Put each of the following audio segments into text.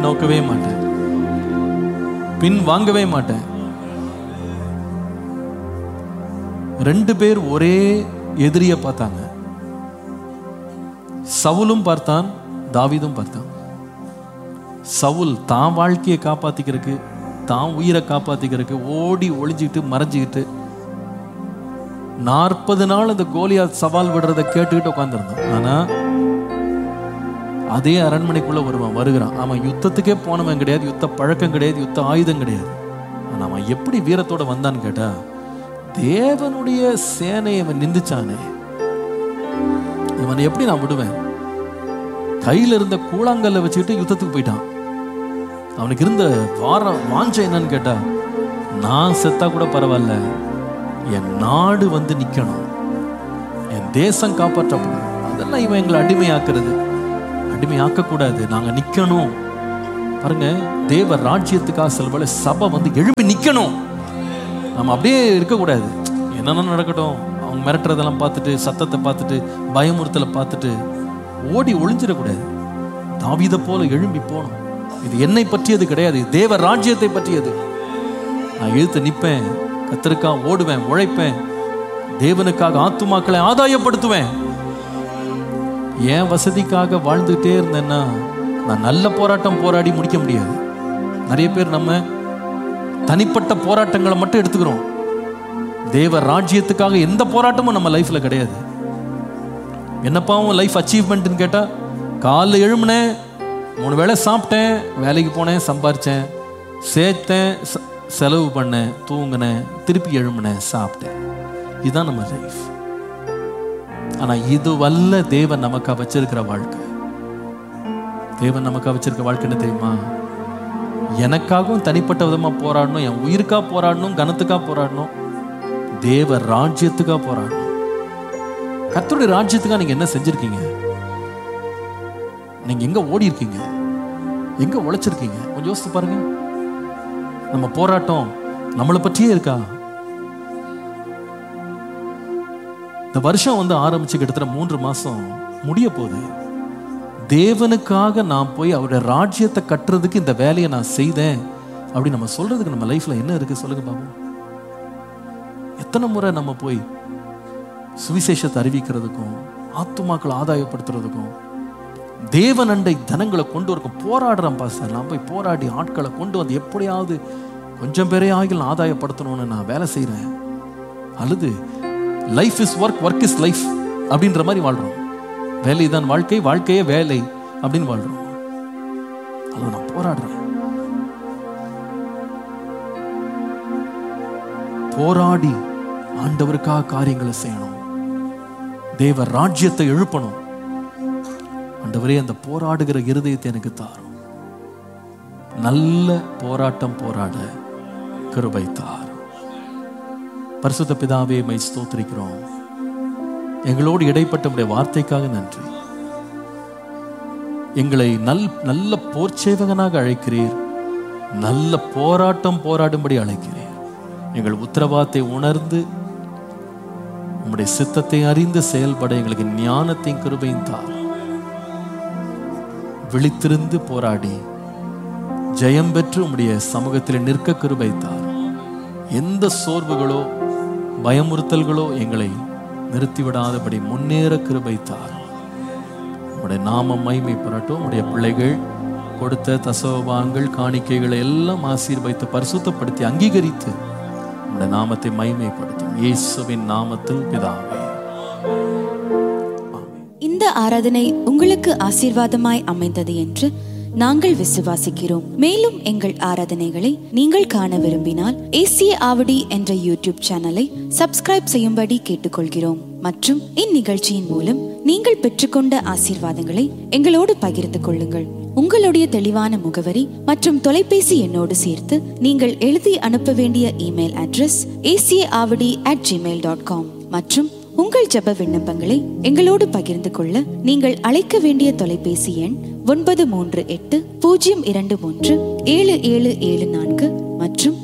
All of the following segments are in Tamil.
நோக்கவே மாட்டேன், பின் வாங்கவே மாட்டேன். 2 பேர் ஒரே எதிரிய பார்த்தாங்க. சவுலும் பார்த்தான், தாவீதும் பார்த்தான். சவுல் தான் வாழ்க்கையை காப்பாத்திக்கிறதுக்கு, தான் உயிரை காப்பாத்திக்கிறதுக்கு ஓடி ஒளிஞ்சுக்கிட்டு மறைஞ்சுக்கிட்டு 40 நாள் அந்த கோலியாத் சவால் விடுறதை கேட்டுக்கிட்டு உட்காந்துருந்தான். ஆனா அதே அரண்மனைக்குள்ள வருகிறான். அவன் யுத்தத்துக்கே போனவன் கிடையாது, யுத்த பழக்கம் கிடையாது, யுத்த ஆயுதம் கிடையாது. ஆனா அவன் எப்படி வீரத்தோட வந்தான்னு கேட்டா, தேவனுடைய சேனையை அவன் நிந்துச்சானே, இவனை எப்படி நான் விடுவேன்? கையில இருந்த கூழாங்கல்ல வச்சுக்கிட்டு யுத்தத்துக்கு போயிட்டான். அவனுக்கு இருந்த வாஞ்சை என்னன்னு கேட்டா, நான் செத்தா கூட பரவாயில்ல, என் நாடு வந்து நிக்கணும், என் தேசம் காப்பாற்றப்படும். அதெல்லாம் இவன் எங்களை அடிமையாக்குறது, அடிமையாக்க கூடாது, நாங்க நிக்கணும். பாருங்க, தேவ ராஜ்யத்துக்காக சில சபை வந்து எழுப்பி நிக்கணும். நம்ம அப்படியே இருக்கக்கூடாது. என்னென்ன நடக்கட்டும், அவங்க மிரட்டுறதெல்லாம் பார்த்துட்டு, சத்தத்தை பார்த்துட்டு, பயமுறுத்தலை பார்த்துட்டு ஓடி ஒளிஞ்சிடக்கூடாது. தாவீதை போல எழும்பி போகணும். இது என்னை பற்றியது கிடையாது, தேவ ராஜ்யத்தை பற்றியது. நான் எழுத்து நிற்பேன், கர்த்தருக்காக ஓடுவேன், உழைப்பேன், தேவனுக்காக ஆத்துமாக்களை ஆதாயப்படுத்துவேன். என் வசதிக்காக வாழ்ந்துகிட்டே இருந்தேன்னா நான் நல்ல போராட்டம் போராடி முடிக்க முடியாது. நிறைய பேர் நம்ம தனிப்பட்ட போராட்டங்களை மட்டும் எடுத்துக்கிறோம். தேவ ராஜ்யத்துக்காக எந்த போராட்டமும் நம்ம லைஃப்ல கிடையாது. என்னப்பாவும் லைஃப் அச்சீவ்மெண்ட்னு கேட்டா, காலைல எழும்பினேன், 3 வேளை சாப்பிட்டேன், வேலைக்கு போனேன், சம்பாரிச்சேன், சேர்த்தேன், செலவு பண்ணேன், தூங்கினேன், திருப்பி எழும்பினேன், சாப்பிட்டேன். இதுதான் நம்ம லைஃப். ஆனா இது வல்ல தேவன் நமக்கா வச்சிருக்கிற வாழ்க்கை. தேவன் நமக்கா வச்சிருக்க வாழ்க்கை என்ன தெரியுமா? எனக்காகவும் தனிப்பட்ட விதமா போராடணும், என் உயிருக்கா போராடணும், கனத்துக்கா போராடணும், தேவ ராஜ்யத்துக்கா போராடணும். கர்த்தருடைய ராஜ்யத்துக்கா நீங்க என்ன செஞ்சிருக்கீங்க? நீங்க எங்க ஓடி இருக்கீங்க? எங்க உழைச்சிருக்கீங்க? கொஞ்சம் யோசித்து பாருங்க. நம்ம போராட்டம் நம்மளை பற்றியே இருக்கா? இந்த வருஷம் வந்து ஆரம்பிச்சு கிட்டத்தட்ட 3 மாசம் முடிய போகுது. தேவனுக்காக நான் போய் அவருடைய ராஜ்யத்தை கட்டுறதுக்கு இந்த வேலையை நான் செய்தேன் அப்படி நம்ம சொல்றதுக்கு நம்ம லைஃப்ல என்ன இருக்கு சொல்லுங்க பாப்போம். எத்தனை முறை நம்ம போய் சுவிசேஷத்தை அறிவிக்கிறதுக்கும், ஆத்துமாக்களை ஆதாயப்படுத்துறதுக்கும், தேவன் அண்டை தனங்களை கொண்டு வரக்கும் போராடுறேன் பாஸ்டர். நான் போய் போராடி ஆட்களை கொண்டு வந்து எப்படியாவது கொஞ்சம் பேரே ஆகில் ஆதாயப்படுத்தணும்னு நான் வேலை செய்கிறேன். அல்லது life is work, work is life அப்படின்ற மாதிரி வாழ்றோம். வேலை தான் வாழ்க்கை, வாழ்க்கையே வேலை அப்படின்னு வாழ்றோம். அல்லது நான் போராடுறேன், போராடி ஆண்டவருக்காக காரியங்களை செய்யணும், தேவ ராஜ்யத்தை எழுப்பணும். ஆண்டவரே, அந்த போராடுகிற இருதயத்தை எனக்கு தாரும். நல்ல போராட்டம் போராட கிருபை தாரும். பரிசுத்த பிதாவே, மை ஸ்தோத்திரிக்கிறோம். எங்களோடு இடைப்பட்ட உடைய வார்த்தைக்காக நன்றி. எங்களை நல்ல போர்ச்சேவகனாக அழைக்கிறீர், நல்ல போராட்டம் போராடும்படி அழைக்கிறீர். எங்கள் உத்தரவாதத்தை உணர்ந்து உம்முடைய சித்தத்தை அறிந்து செயல்பட எங்களுக்கு ஞானத்தையும் கிருபையும் தார். விழித்திருந்து போராடி ஜெயம் பெற்று உம்முடைய சமூகத்தில் நிற்க கிருபை தார். எந்த சோர்வுகளோ பயமுறுத்தல்களோ எங்களை நிறுத்திவிடாதபடி முன்னேற கிருபை தார். உம்முடைய நாமம் மகிமை பெறட்டும். உம்முடைய பிள்ளைகள் கொடுத்த தசோபாங்கள் காணிக்கைகளை எல்லாம் ஆசீர்வதித்து பரிசுத்தப்படுத்தி அங்கீகரித்து உம்முடைய நாமத்தை மகிமைப்படுத்தும். இயேசுவின் நாமத்தில் பிதாவே. இந்த ஆராதனை உங்களுக்கு ஆசீர்வாதமாய் அமைந்தது என்று நாங்கள் விசுவாசிக்கிறோம். மேலும் எங்கள் ஆராதனைகளை நீங்கள் காண விரும்பினால் ஏசிய ஆவடி என்ற யூடியூப் சேனலை சப்ஸ்கிரைப் செய்யும்படி கேட்டுக்கொள்கிறோம். மற்றும் இந்நிகழ்ச்சியின் மூலம் நீங்கள் பெற்றுக்கொண்ட ஆசீர்வாதங்களை எங்களோடு பகிர்ந்து கொள்ளுங்கள். உங்களுடைய தெளிவான முகவரி மற்றும் தொலைபேசி எண்ணோடு சேர்த்து நீங்கள் எழுதி அனுப்ப வேண்டிய இமெயில் அட்ரஸ் acaavadi@gmail.com. மற்றும் உங்கள் ஜெப விண்ணப்பங்களை எங்களோடு பகிர்ந்து கொள்ள நீங்கள் அழைக்க வேண்டிய தொலைபேசி எண் 938-023-7774 மற்றும்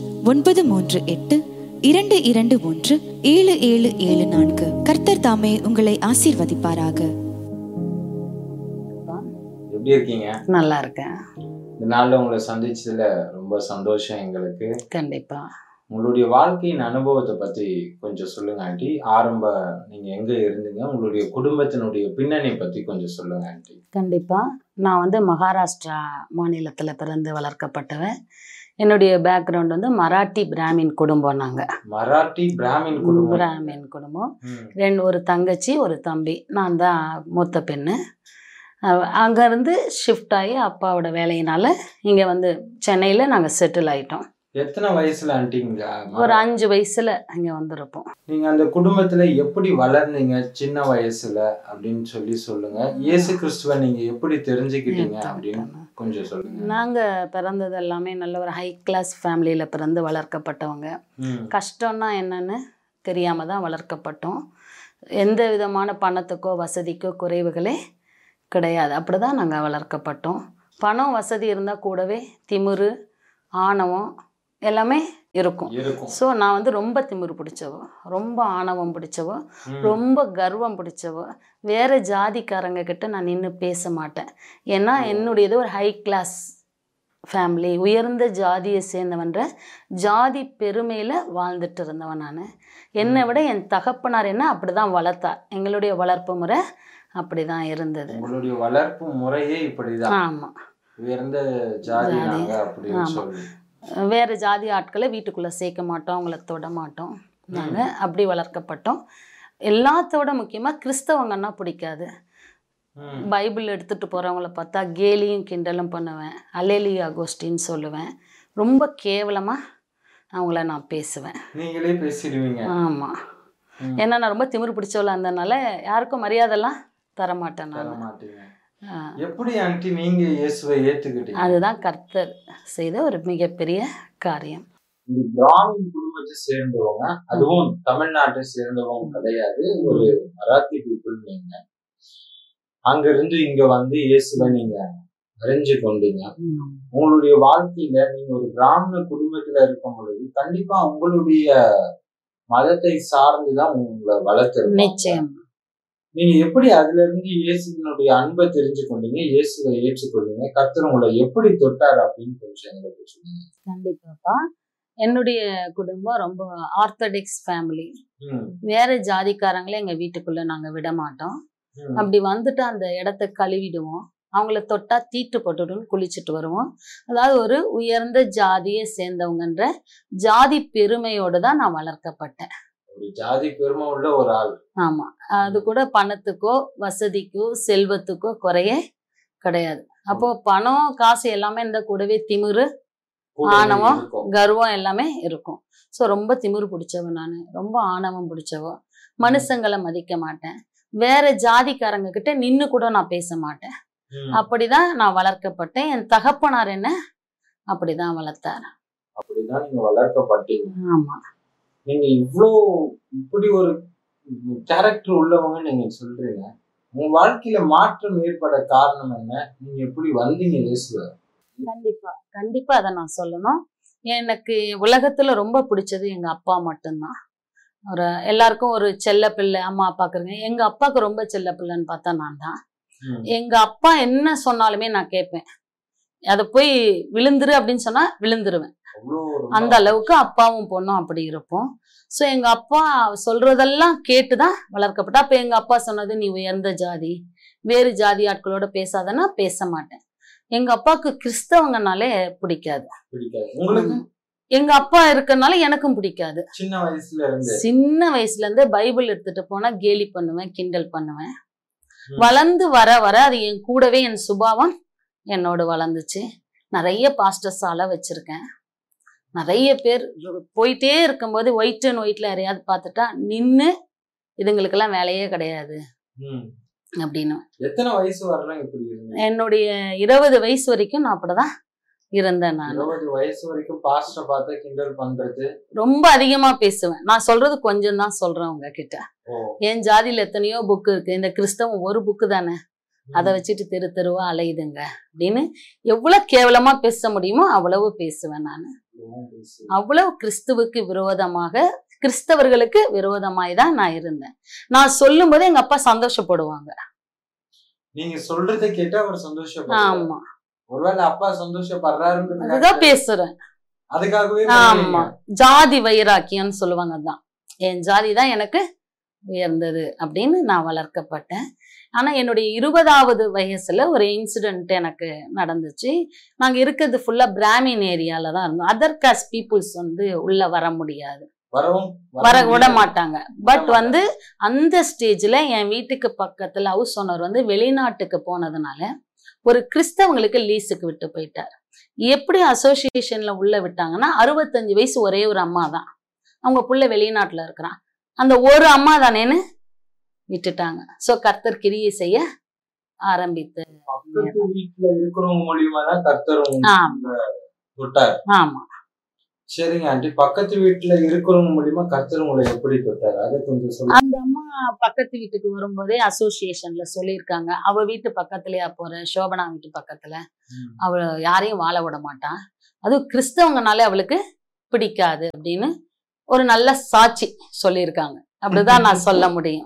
938-221-7774. கர்த்தர் தாமே உங்களை ஆசீர்வதிப்பாராக. எப்படி இருக்கீங்க? நல்லா இருக்கேன். இந்த நாள்ல உங்களை சந்திச்சதுல ரொம்ப சந்தோஷம் எங்களுக்கு. கண்டிப்பா. உங்களுடைய வாழ்க்கையின் அனுபவத்தை பத்தி கொஞ்சம் சொல்லுங்க ஆண்டி. நீங்க எங்க இருந்தீங்க, உங்களுடைய குடும்பத்தினுடைய பின்னணி பத்தி கொஞ்சம் சொல்லுங்க ஆண்டி. கண்டிப்பா. நான் வந்து மகாராஷ்டிரா மாநிலத்துல பிறந்து வளர்க்கப்பட்டவன். என்னுடைய பேக்ரவுண்ட் வந்து மராட்டி பிராமின் குடும்பம். நாங்க மராட்டி பிராமின் குடும்பம். பிராமின் குடும்பம். ஒரு தங்கச்சி ஒரு தம்பி. நான் தான் மூத்த பெண்ணு. அங்கேருந்து ஷிஃப்ட் ஆகி அப்பாவோட வேலையினால இங்கே வந்து சென்னையில் நாங்கள் செட்டில் ஆகிட்டோம். எத்தனை வயசுல ஆண்டிங்க? ஒரு 5 வயசுல இங்கே வந்திருப்போம். நீங்க அந்த குடும்பத்துல எப்படி வளர்ந்தீங்க சின்ன வயசுல அப்படின்னு சொல்லுங்க. இயேசு கிறிஸ்துவை நீங்க எப்படி தெரிஞ்சுக்கிட்டீங்க அப்படின்னு கொஞ்சம் சொல்லுங்க. நாங்கள் பிறந்தது எல்லாமே நல்ல ஒரு ஹை கிளாஸ் ஃபேமிலியில் பிறந்து வளர்க்கப்பட்டவங்க. கஷ்டம்னா என்னன்னு தெரியாமல் தான் வளர்க்கப்பட்டோம். எந்த விதமான பணத்துக்கோ வசதிக்கோ குறைவுகளே கிடையாது. அப்படி தான் நாங்கள் வளர்க்கப்பட்டோம். பணம் வசதி இருந்தால் கூடவே திமிரு ஆணவம் எல்லாமே இருக்கும். ஸோ நான் வந்து ரொம்ப திமிரு பிடிச்சவோ, ரொம்ப ஆணவம் பிடிச்சவோ, ரொம்ப கர்வம் பிடிச்சவோ. வேறு ஜாதிக்காரங்க கிட்ட நான் நின்று பேச மாட்டேன். ஏன்னா என்னுடையது ஒரு ஹை கிளாஸ் ஃபேமிலி, உயர்ந்த ஜாதியை சேர்ந்தவன்ற ஜாதி பெருமையில் வாழ்ந்துட்டு இருந்தவன் நான். என்னை விட என் தகப்பனார் என்ன அப்படி தான் வளர்த்தார். எங்களுடைய வளர்ப்பு முறை அப்படி தான் இருந்தது. உங்களுடைய வளர்ப்பு முறையே இப்படிதான். ஆமாம். உயர்ந்த ஜாதி. ஆமாம். வேறு ஜாதி ஆட்களை வீட்டுக்குள்ளே சேர்க்க மாட்டோம், அவங்கள தொட மாட்டோம். நாங்கள் அப்படி வளர்க்கப்பட்டோம். எல்லாத்தோட முக்கியமாக கிறிஸ்தவங்கன்னா பிடிக்காது. பைபிள் எடுத்துகிட்டு போகிறவங்கள பார்த்தா கேலியும் கிண்டலும் பண்ணுவேன். அல்லேலியா கோஷ்டின்னு சொல்லுவேன். ரொம்ப கேவலமாக அவங்கள நான் பேசுவேன். நீங்களே பேசிடுவீங்க? ஆமாம். ஏன்னா நான் ரொம்ப திமிரு பிடிச்சவளா இருந்ததுனால யாருக்கும் மரியாதைலாம் தரமாட்டேன் நான். எப்படி ஆண்டி நீங்க இயேசுவை ஏத்துக்கிட்டீங்க? அதுதான் கர்த்தர் செய்த ஒரு மிகப்பெரிய காரியம். ஒரு பிராமின் குடும்பத்தை சேர்ந்தவங்க, அதுவும் தமிழ்நாட்டை சேர்ந்தவங்க கிடையாது, ஒரு மராத்தி பீப்புள். நீங்க அங்க இருந்து இங்க வந்து இயேசுவை நீங்க அறிஞ்சு கொண்டீங்க. உங்களுடைய வாழ்க்கையில நீங்க ஒரு பிராமண குடும்பத்துல இருக்கும் பொழுது கண்டிப்பா உங்களுடைய மதத்தை சார்ந்துதான் உங்களை வளர்த்து. நிச்சயம். நீங்க எப்படி அதுல இருந்து இயேசுவினுடைய அன்பை தெரிஞ்சு கொண்டீங்க, இயேசுவை ஏற்றுக்கொண்டீங்க, கர்த்தர் உங்களை எப்படி தொட்டார் அப்படின்னு கொஞ்சம் எங்களுக்கு சொல்லுங்க. கண்டிப்பாப்பா. என்னுடைய குடும்பம் ரொம்ப ஆர்த்தடாக்ஸ் ஃபேமிலி. வேற ஜாதிக்காரங்களே எங்க வீட்டுக்குள்ள நாங்க விட மாட்டோம். அப்படி வந்துட்டு அந்த இடத்த கழுவிடுவோம். அவங்கள தொட்டா தீட்டு போட்டுடும் குளிச்சுட்டு வருவோம். அதாவது ஒரு உயர்ந்த ஜாதியை சேர்ந்தவங்கன்ற ஜாதி பெருமையோடு தான் நான் வளர்க்கப்பட்டேன். ஜாதி பெருமை உள்ள ஒரு ஆள். ஆமா. அது கூட பணத்துக்கோ வசதிக்கோ செல்வத்துக்கோ குறையே கிடையாது. அப்போ பணம் காசு எல்லாமே இந்த கூடவே திமிரு ஆணவம் கர்வம் எல்லாமே இருக்கும். ஸோ ரொம்ப திமிரு பிடிச்சவன் நான். ரொம்ப ஆணவம் பிடிச்சவோ. மனுஷங்களை மதிக்க மாட்டேன். வேற ஜாதிக்காரங்க கிட்ட நின்று கூட நான் பேச மாட்டேன். அப்படிதான் நான் வளர்க்கப்பட்டேன். என் தகப்பனார் என்ன அப்படிதான் வளர்த்தார். அப்படிதான் நீங்க வளர்க்கப்பட்டீங்க. ஆமா. நீங்க இப்படி ஒரு கேரக்டர் உள்ளவங்க நீங்க சொல்றீங்க. உங்க வாழ்க்கையில மாற்றம் ஏற்பட காரணம் என்ன? நீங்க எப்படி வந்தீங்க இயேசுவை? கண்டிப்பா அதை நான் சொல்லணும். எனக்கு உலகத்துல ரொம்ப பிடிச்சது எங்க அப்பா மட்டும்தான். எல்லாருக்கும் ஒரு செல்ல பிள்ளை அம்மா அப்பாக்குறீங்க. எங்க அப்பாவுக்கு ரொம்ப செல்ல பிள்ளைன்னு பார்த்தா நான் தான். எங்க அப்பா என்ன சொன்னாலுமே நான் கேட்பேன். அதை போய் விழுந்துரு அப்படின்னு சொன்னா விழுந்துருவேன். அந்த அளவுக்கு அப்பாவும் பொண்ணும் அப்படி இருப்போம். ஸோ எங்க அப்பா சொல்றதெல்லாம் கேட்டுதான் வளர்க்கப்பட்ட. அப்ப எங்க அப்பா சொன்னது நீ உயர்ந்த ஜாதி, வேறு ஜாதி ஆட்களோட பேசாதன்னா பேச மாட்டேன். எங்க அப்பாவுக்கு கிறிஸ்தவங்கனாலே பிடிக்காது. எங்க அப்பா இருக்கனால எனக்கும் பிடிக்காது. சின்ன வயசுல இருந்து பைபிள் எடுத்துட்டு போனா கேலி பண்ணுவேன், கிண்டல் பண்ணுவேன். வளர்ந்து வர வர அது என் கூடவே என் சுபாவம் என்னோட வளர்ந்துச்சு. நிறைய பாஸ்டர்ஸ் ஆள வச்சிருக்கேன். நிறைய பேர் போயிட்டே இருக்கும்போது ஒயிட் அண்ட் ஒயிட்ல யாரையாவது பார்த்துட்டா நின்று இதுங்களுக்கெல்லாம் வேலையே கிடையாது அப்படின்னு. எத்தனை வயசு வரலாம் இப்படி இருந்தீங்க? என்னுடைய 20 வயசு வரைக்கும் நான் அப்படிதான் இருந்தேன். நான் 20 வயசு வரைக்கும் பாஸ்டர் பார்த்து கிண்டல் பண்றது, ரொம்ப அதிகமா பேசுவேன். நான் சொல்றது கொஞ்சம் தான் சொல்றேன் உங்ககிட்ட. என் ஜாதியில எத்தனையோ புக்கு இருக்கு. இந்த கிறிஸ்தவம் ஒரு புக்கு தானே, அதை வச்சுட்டு தெரு தெருவா அலையுதுங்க அப்படின்னு எவ்வளவு கேவலமா பேச முடியுமோ அவ்வளவு பேசுவேன் நான். அவ்வளவு கிறிஸ்துவுக்கு விரோதமாக, கிறிஸ்தவர்களுக்கு விரோதமாய் தான் நான் இருந்தேன். நான் சொல்லும் போது எங்க அப்பா சந்தோஷப்படுவாங்க. நீங்க சொல்றதை கேட்டா அவர் சந்தோஷப்படுவாங்க. ஆமா. ஒருவேளை அப்பா சந்தோஷப்படுறாருன்னு அதுதான் பேசுறேன். அதுக்காகவே ஆமா, ஜாதி வைராக்கியம்னு சொல்லுவாங்க. அதான் என் ஜாதி தான் எனக்கு உயர்ந்தது அப்படின்னு நான் வளர்க்கப்பட்டேன். ஆனா என்னுடைய 20வது வயசுல ஒரு இன்சிடென்ட் எனக்கு நடந்துச்சு. நாங்க இருக்கிறது ஃபுல்லா பிராமின் ஏரியால தான் இருந்தோம். அதர் காஸ்ட் பீப்புள்ஸ் வந்து உள்ள வர முடியாது, வர விட மாட்டாங்க. பட் வந்து அந்த ஸ்டேஜ்ல என் வீட்டுக்கு பக்கத்துல ஹவுஸ் ஓனர் வந்து வெளிநாட்டுக்கு போனதுனால ஒரு கிறிஸ்தவங்களுக்கு லீஸுக்கு விட்டு போயிட்டார். எப்படி அசோசியேஷன்ல உள்ள விட்டாங்கன்னா 65 வயசு ஒரே ஒரு அம்மா தான், அவங்க புள்ள வெளிநாட்டுல இருக்கிறான், அந்த ஒரு அம்மா தானேன்னு விட்டுட்டாங்க. சோ கர்த்தர் கிரியை செய்ய ஆரம்பித்து வீட்டுல இருக்கிறவங்க மூலியமா தான் கர்த்தர் தொட்டார். ஆமா சரிங்க ஆண்டி, பக்கத்து வீட்டுல இருக்கிறவங்க மூலியமா கர்த்தர் உங்களை எப்படி தொட்டாரு அதை கொஞ்சம் சொல்லுங்க. அந்த அம்மா பக்கத்து வீட்டுக்கு வரும்போதே அசோசியேஷன்ல சொல்லியிருக்காங்க, அவ வீட்டு பக்கத்துலயா போற, சோபனா வீட்டு பக்கத்துல, அவ யாரையும் வாழ விட மாட்டான், அதுவும் கிறிஸ்தவங்கனாலே அவளுக்கு பிடிக்காது அப்படின்னு ஒரு நல்ல சாட்சி சொல்லியிருக்காங்க. அப்படிதான் நான் சொல்ல முடியும்.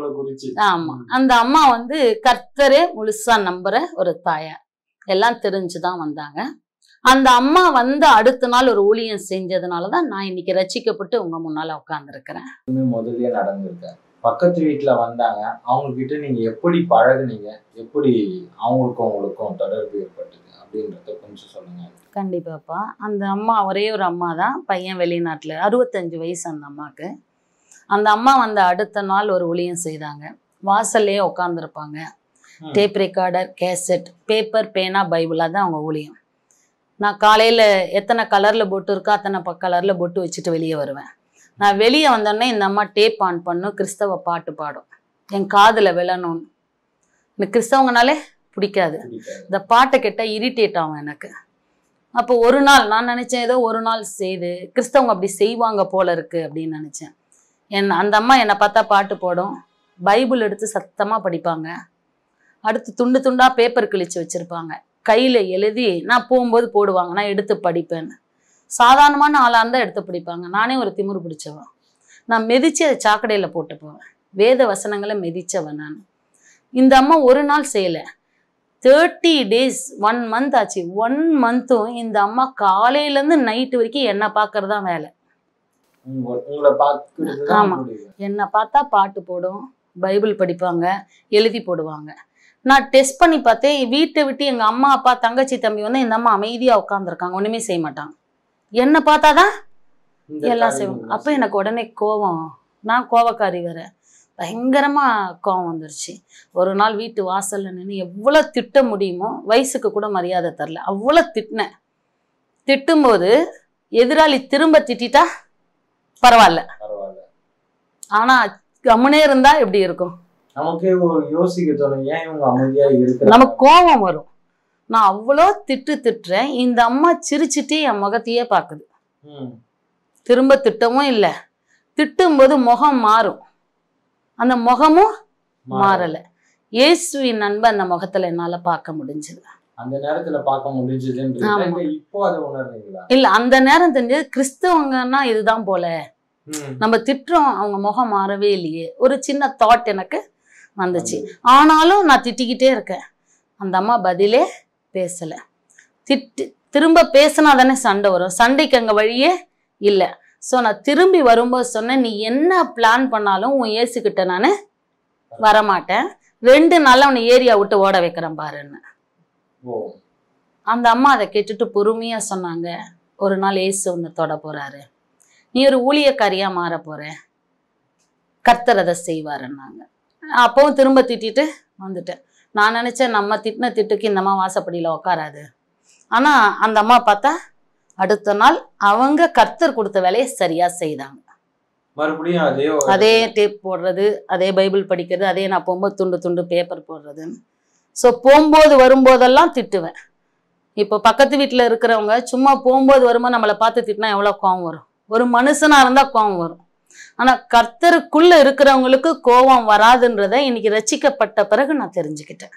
ஆமா, அந்த அம்மா வந்து கர்த்தரே முழுசா நம்புற ஒரு தாயார், எல்லாம் தெரிஞ்சுதான் வந்தாங்க. அந்த அம்மா வந்து அடுத்த நாள் ஒரு ஊழியம் செஞ்சதுனாலதான் நான் இன்னைக்கு ரட்சிக்கப்பட்டு உங்க முன்னால உட்கார்ந்து இருக்கிறேன். முதல்லயே நடந்திருக்க பக்கத்து வீட்டுல வந்தாங்க, அவங்க கிட்ட நீங்க எப்படி பழகுனீங்க, எப்படி உங்களுக்கும் தொடர்பு ஏற்பட்டது அப்படின்றத கொஞ்சம் சொல்லுங்க. கண்டிப்பாப்பா. அந்த அம்மா ஒரே ஒரு அம்மா தான், பையன் வெளிநாட்டுல, 65 வயசு அந்த அம்மாக்கு. அந்த அம்மா வந்து அடுத்த நாள் ஒரு ஊழியம் செய்தாங்க. வாசல்லையே உட்காந்துருப்பாங்க, டேப் ரெக்கார்டர், கேசட், பேப்பர், பேனா, பைபிள், தான் அவங்க ஊழியம். நான் காலையில எத்தனை கலர்ல பொட்டு இருக்கோ அத்தனை கலர்ல பொட்டு வச்சுட்டு வெளியே வருவேன். நான் வெளியே வந்தோடனே இந்த அம்மா டேப் ஆன் பண்ணும், கிறிஸ்தவ பாட்டு பாடும், என் காதுல விழணும்னு. எனக்கு கிறிஸ்தவங்கனாலே பிடிக்காது, இந்த பாட்டை கேட்டா இரிட்டேட் ஆகும் எனக்கு. அப்போ ஒரு நாள் நான் நினைச்சேன், ஏதோ ஒரு நாள் செய்து கிறிஸ்தவங்க அப்படி செய்வாங்க போல இருக்கு அப்படின்னு நினைச்சேன். அந்த அம்மா என்னை பார்த்தா பாட்டு போடும், பைபிள் எடுத்து சத்தமா படிப்பாங்க, அடுத்து துண்டு துண்டா பேப்பர் கிழிச்சு வச்சிருப்பாங்க, கையில எழுதி நான் போகும்போது போடுவாங்க, நான் எடுத்து படிப்பேன்னு. சாதாரணமான ஆளாக இருந்தால் எடுத்து படிப்பாங்க. நானே ஒரு திமிரு பிடிச்சவன், நான் மெதிச்சு அதை சாக்கடையில போட்டு போவேன், வேத வசனங்களை மெதிச்சவன் நான். இந்த அம்மா ஒரு நாள் செய்யலை, 30 days 1 month ஆச்சு. 1 monthம் இந்த அம்மா காலையிலேருந்து நைட்டு வரைக்கும் என்னை பார்க்கறதா வேலை. ஆமா, என்னை பார்த்தா பாட்டு போடும், பைபிள் படிப்பாங்க, எழுதி போடுவாங்க. நான் டெஸ்ட் பண்ணி பார்த்தேன், வீட்டை விட்டு எங்க அம்மா அப்பா தங்கச்சி தம்பி வந்து இந்த அம்மா அமைதியா உட்காந்துருக்காங்க, ஒண்ணுமே செய்ய மாட்டாங்க, என்னை பார்த்தாதான் எல்லாம் செய்வாங்க. அப்ப எனக்கு உடனே கோவம், நான் கோவக்காரி வேற, பயங்கரமா கோவம் வந்துருச்சு. ஒரு நாள் வீட்டு வாசல்ல நின்று எவ்வளவு திட்ட முடியுமோ, வயசுக்கு கூட மரியாதை தரல, அவ்வளவு திட்டினேன். திட்டும்போது எதிராளி திரும்ப திட்டா பரவாயில்ல, ஆனா கம்முனே இருந்தா எப்படி இருக்கும், நமக்கே யோசிக்க தோணும், ஏன் இவங்க அமைதியா இருக்கு, நமக்கு கோபம் வரும். நான் அவ்வளோ திட்டுறேன், இந்த அம்மா சிரிச்சுட்டு என் முகத்தையே பாக்குது, திரும்ப திட்டவும் இல்லை. திட்டும்போது முகம் மாறும், அந்த முகமும் மாறல. இயேசுவின் அன்பை அந்த முகத்துல என்னால பார்க்க முடிஞ்சது. அந்த நேரத்துல பார்க்க முடிஞ்சது. இப்போ அதை உணர்றீங்களா? இல்ல, அந்த நேரம் தெரிஞ்சது கிறிஸ்தவங்கன்னா இதுதான் போல, நம்ம திட்டுறோம், அவங்க முகம் மாறவே இல்லையே, ஒரு சின்ன தாட் எனக்கு வந்துச்சு. ஆனாலும் நான் திட்டிக்கிட்டே இருக்கேன், அந்த அம்மா பதிலே பேசல. திரும்ப பேசினா தானே சண்டை வரும், சண்டைக்கு அங்க வழியே இல்லை. ஸோ நான் திரும்பி வரும்போது சொன்னேன், நீ என்ன பிளான் பண்ணாலும் உன் ஏசுக்கிட்ட நான் வரமாட்டேன், 2 நாள்ல அவனை ஏரியா விட்டு ஓட வைக்கிறேன் பாருன்னு. அந்த அம்மா அதை கேட்டுட்டு பொறுமையா சொன்னாங்க, ஒரு நாள் ஏசு ஒன்று தொட போறாரு, நீ ஒரு ஊழியக்காரியா மாற போற, கர்த்தர் அதை செய்வாருன்னாங்க. அப்பவும் திரும்ப திட்டிட்டு வந்துட்டேன். நான் நினைச்சேன் நம்ம திட்டின திட்டுக்கு இந்த அம்மா வாசப்படியில உட்காராது. ஆனா அந்த அம்மா பார்த்தா அடுத்த நாள் அவங்க கர்த்தர் கொடுத்த வேலையை சரியா செய்தாங்க. மறுபடியும் அதே டேப் போடுறது, அதே பைபிள் படிக்கிறது, அதே நான் போகும்போது துண்டு துண்டு பேப்பர் போடுறதுன்னு. ஸோ போகும்போது வரும்போதெல்லாம் திட்டுவேன். இப்போ பக்கத்து வீட்டில் இருக்கிறவங்க சும்மா போகும்போது வரும்போது நம்மளை பார்த்து திட்டினா எவ்வளோ கோவம் வரும், ஒரு மனுஷனா இருந்தா கோவம் வரும். ஆனா கர்த்தருக்குள்ள இருக்கிறவங்களுக்கு கோபம் வராதுன்றத இன்னைக்கு ரட்சிக்கப்பட்ட பிறகு நான் தெரிஞ்சுக்கிட்டேன்.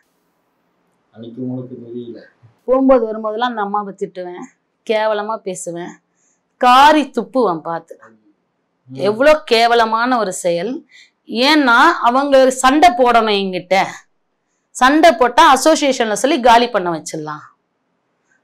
போகும்போது வரும்போதெல்லாம் அந்த அம்மாவை திட்டுவேன், கேவலமா பேசுவேன், காரி துப்புவேன் பார்த்து. எவ்வளோ கேவலமான ஒரு செயல். ஏன்னா அவங்க சண்டை போடணும், என்கிட்ட சண்டை போட்டா அசோசியேஷன்ல சொல்லி காலி பண்ண வச்சிடலாம்.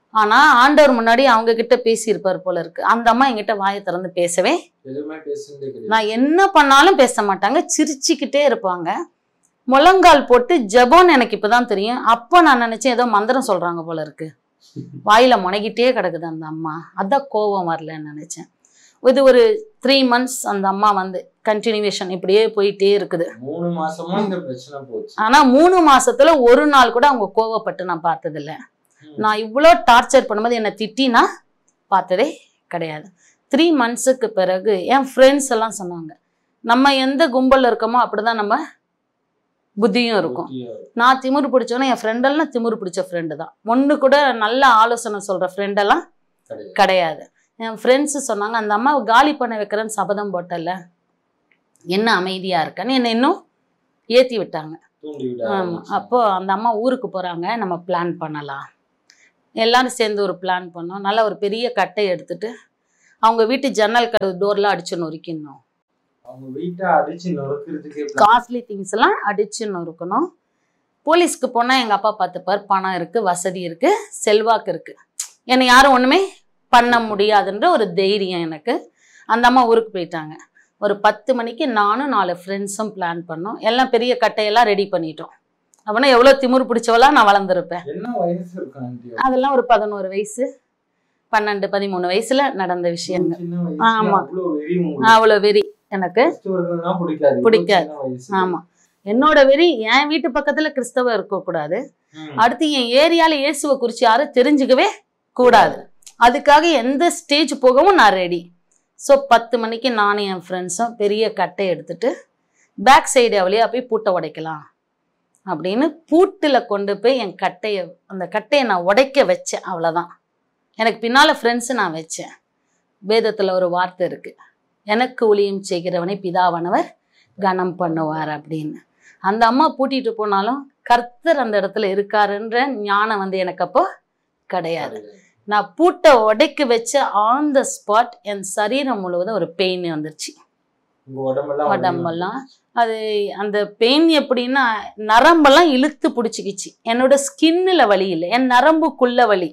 ஆனா ஆண்டவர் முன்னாடி அவங்க கிட்ட பேசியிருப்பார் போல இருக்கு. அந்த அம்மா என்கிட்ட வாயை திறந்து பேசவே, எதுவுமே பேசுனதே கிடையாது. நான் என்ன பண்ணாலும் பேச மாட்டாங்க, சிரிச்சுக்கிட்டே இருப்பாங்க. முழங்கால் போட்டு ஜெபம்னு எனக்கு இப்பதான் தெரியும். அப்ப நான் நினைச்சேன் ஏதோ மந்திரம் சொல்றாங்க போல இருக்கு, வாயில முனைகிட்டே கிடக்குது அந்த அம்மா, அதான் கோபம் வரலன்னு நினைச்சேன். இது ஒரு 3 months அந்த அம்மா வந்து கண்டினியூவேஷன் இப்படியே போயிட்டே இருக்குது. 3 மாசமா இந்த பிரச்சனை போச்சு. ஆனா 3 மாசத்துல ஒரு நாள் கூட அவங்க கோவப்பட்டு நான் பார்த்ததில்ல. நான் இவ்வளோ டார்ச்சர் பண்ணும்போது என்னை திட்டி நான் பார்த்ததே கிடையாது. 3 monthsக்கு பிறகு என் ஃப்ரெண்ட்ஸ் எல்லாம் சொன்னாங்க, நம்ம எந்த கும்பல்ல இருக்கோமோ அப்படிதான் நம்ம புத்தியும் இருக்கும். நான் திமிரு பிடிச்சோன்னா என் ஃப்ரெண்டெல்லாம் திமிரு பிடிச்ச ஃப்ரெண்டு தான். ஒன்று கூட நல்ல ஆலோசனை சொல்ற ஃப்ரெண்டெல்லாம் கிடையாது. என் ஃப்ரெண்ட்ஸு சொன்னாங்க, அந்த அம்மாவை காலி பண்ண வைக்கிறேன்னு சபதம் போட்டல, என்ன அமைதியா இருக்கன்னு என்னை இன்னும் ஏற்றி விட்டாங்க. ஆமாம். அப்போ அந்த அம்மா ஊருக்கு போகிறாங்க, நம்ம பிளான் பண்ணலாம். எல்லாரும் சேர்ந்து ஒரு பிளான் பண்ணோம். நல்லா ஒரு பெரிய கட்டை எடுத்துட்டு அவங்க வீட்டு ஜன்னல் கதவு டோர்லாம் அடிச்சு நொறுக்கணும். அவங்க வீட்டை அடிச்சு நொறுக்கிறதுக்கு காஸ்ட்லி திங்ஸ் எல்லாம் அடிச்சு நொறுக்கணும். போலீஸ்க்கு போனால் எங்கள் அப்பா பார்த்துப்பார், பணம் இருக்குது, வசதி இருக்குது, செல்வாக்கு இருக்குது, என்னை யாரும் ஒன்றுமே பண்ண முடியாதுன்ற ஒரு தைரியம் எனக்கு. அந்த அம்மா ஊருக்கு போயிட்டாங்க. ஒரு 10 மணிக்கு நானும் 4 ஃப்ரெண்ட்ஸும் பிளான் பண்ணோம். எல்லாம் பெரிய கட்டையெல்லாம் ரெடி பண்ணிட்டோம். அப்படின்னா எவ்வளோ திமிரு பிடிச்சவெல்லாம் நான் வளர்ந்துருப்பேன். என்ன வயசு இருக்கு? அதெல்லாம் ஒரு 11 வயசு 12 13 வயசுல நடந்த விஷயங்கள். ஆமா, அவ்வளோ வெறி எனக்கு பிடிக்காது. ஆமா, என்னோட வெறி என் வீட்டு பக்கத்துல கிறிஸ்தவ இருக்கக்கூடாது, அடுத்து என் ஏரியால இயேசுவை குறித்து யாரும் தெரிஞ்சுக்கவே கூடாது. அதுக்காக எந்த ஸ்டேஜ் போகவும் நான் ரெடி. ஸோ 10 மணிக்கு நானும் என் ஃப்ரெண்ட்ஸும் பெரிய கட்டை எடுத்துட்டு பேக் சைடு வழியா போய் பூட்டை உடைக்கலாம் அப்படின்னு பூட்டில் கொண்டு போய் என் கட்டையை, அந்த கட்டையை நான் உடைக்க வச்சேன். அவ்வளோதான். எனக்கு பின்னால் ஃப்ரெண்ட்ஸு நான் வச்சேன். வேதத்தில் ஒரு வார்த்தை இருக்குது, எனக்கு ஊழியம் செய்கிறவனை பிதாவானவர் கனம் பண்ணுவார் அப்படின்னு. அந்த அம்மா பூட்டிட்டு போனாலும் கர்த்தர் அந்த இடத்துல இருக்காருன்ற ஞானம் வந்து எனக்கு அப்போ கிடையாது. நான் பூட்டை உடைக்க வச்ச ஆன் த ஸ்பாட் என் சரீரம் முழுவதும் ஒரு பெயின் வந்துருச்சு, உடம்பெல்லாம். அது அந்த பெயின் எப்படின்னா நரம்பெல்லாம் இழுத்து பிடிச்சிக்கிச்சு. என்னோட ஸ்கின்னில் வலி இல்லை, என் நரம்புக்குள்ள வலி.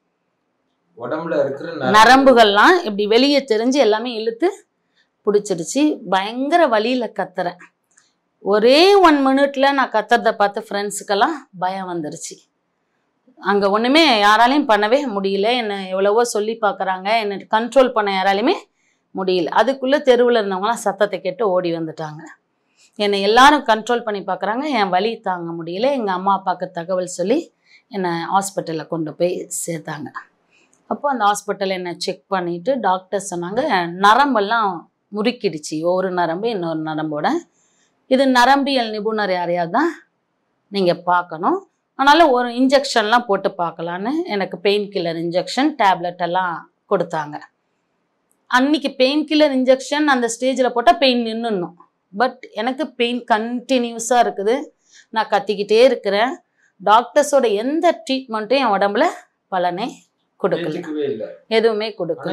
உடம்புல இருக்கிற நரம்புகள்லாம் இப்படி வெளியே தெரிஞ்சு எல்லாமே இழுத்து பிடிச்சிருச்சு. பயங்கர வலியில கத்துறேன். ஒரே 1 minute நான் கத்துறதை பார்த்து ஃப்ரெண்ட்ஸுக்கெல்லாம் பயம் வந்துருச்சு. அங்கே ஒன்றுமே யாராலையும் பண்ணவே முடியல. என்னை எவ்வளவோ சொல்லி பார்க்குறாங்க, என்னை கண்ட்ரோல் பண்ண யாராலையுமே முடியல. அதுக்குள்ளே தெருவில் இருந்தவங்களாம் சத்தத்தை கேட்டு ஓடி வந்துட்டாங்க. என்னை எல்லாரும் கண்ட்ரோல் பண்ணி பார்க்குறாங்க, என் வலி தாங்க முடியல. எங்கள் அம்மா அப்பாவுக்கு தகவல் சொல்லி என்னை ஹாஸ்பிட்டலில் கொண்டு போய் சேர்த்தாங்க. அப்போ அந்த ஹாஸ்பிட்டலில் என்னை செக் பண்ணிவிட்டு டாக்டர் சொன்னாங்க, நரம்பெல்லாம் முறுக்கிடுச்சு, ஒரு நரம்பு இன்னொரு நரம்போட. இது நரம்பியல் நிபுணர் யாரையாவது தான் நீங்கள் பார்க்கணும், அதனால் ஒரு இன்ஜெக்ஷன்லாம் போட்டு பார்க்கலான்னு எனக்கு பெயின் கில்லர் இன்ஜெக்ஷன் டேப்லெட் எல்லாம் கொடுத்தாங்க. அன்னைக்கு பெயின் கில்லர் இன்ஜெக்ஷன் அந்த ஸ்டேஜில் போட்டால் பெயின் நின்றுணும். பட் எனக்கு பெயின் கண்டினியூஸாக இருக்குது. நான் கத்திக்கிட்டே இருக்கிறேன். டாக்டர்ஸோட எந்த ட்ரீட்மெண்ட்டும் என் உடம்புல பலனே கொடுக்கல, எதுவுமே கொடுக்கல.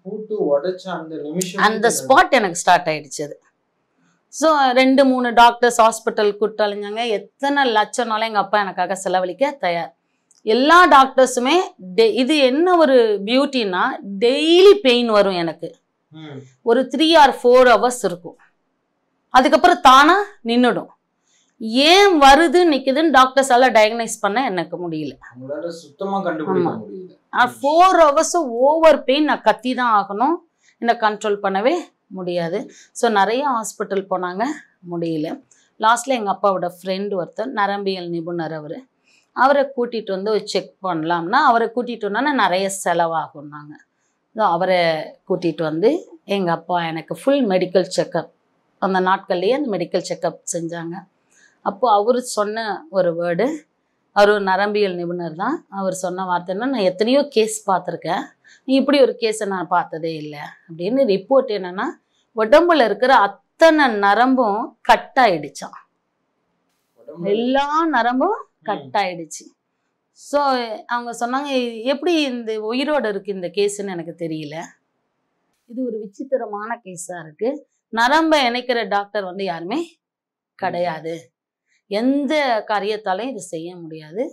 அந்த ஸ்பாட் எனக்கு ஸ்டார்ட் ஆயிடுச்சு அது. ஸோ 2-3 டாக்டர்ஸ் ஹாஸ்பிட்டல் கூப்பிட்டு அலைஞ்சாங்க. எத்தனை லட்சம்னாலும் எங்கள் அப்பா எனக்காக செலவழிக்க தயார். எல்லா டாக்டர்ஸுமே இது என்ன ஒரு பியூட்டின்னா, டெய்லி பெயின் வரும் எனக்கு. ஒரு 3 or 4 hours இருக்கும், அதுக்கப்புறம் தானா நின்றுடும். ஏன் வருது நிற்குதுன்னு டாக்டர்ஸால டயக்னைஸ் பண்ண எனக்கு முடியல. 4 hours ஓவர் பெயின். நான் கத்தி தான் ஆகணும், என்னை கண்ட்ரோல் பண்ணவே முடியாது. ஸோ நிறைய ஹாஸ்பிட்டல் போனாங்க, முடியல. லாஸ்ட்டில் எங்கள் அப்பாவோட ஃப்ரெண்டு ஒருத்தர் நரம்பியல் நிபுணர், அவரை கூட்டிகிட்டு வந்து செக் பண்ணலாம்னா, அவரை கூட்டிகிட்டு வந்தோன்னா நிறைய செலவாகும்னாங்க. ஸோ அவரை கூட்டிகிட்டு வந்து எங்கள் அப்பா எனக்கு ஃபுல் மெடிக்கல் செக்கப், அந்த நாட்கள்லேயே அந்த மெடிக்கல் செக்கப் செஞ்சாங்க. அப்போது அவர் சொன்ன ஒரு வேர்டு, அவர் ஒரு நரம்பியல் நிபுணர் தான், அவர் சொன்ன வார்த்தைன்னா, நான் எத்தனையோ கேஸ் பார்த்துருக்கேன், இப்படி ஒரு கேஸை நான் பார்த்ததே இல்லை அப்படின்னு. ரிப்போர்ட் என்னன்னா, உடம்புல இருக்கிற அத்தனை நரம்பும் கட் ஆயிடுச்சான், எல்லா நரம்பும் கட் ஆயிடுச்சு. ஸோ அவங்க சொன்னாங்க, எப்படி இந்த உயிரோடு இருக்கு இந்த கேஸுன்னு எனக்கு தெரியல, இது ஒரு விசித்திரமான கேஸாக இருக்கு, நரம்பை இணைக்கிற டாக்டர் வந்து யாருமே கிடையாது, எந்த காரியத்தாலையும் இது செய்ய முடியாது,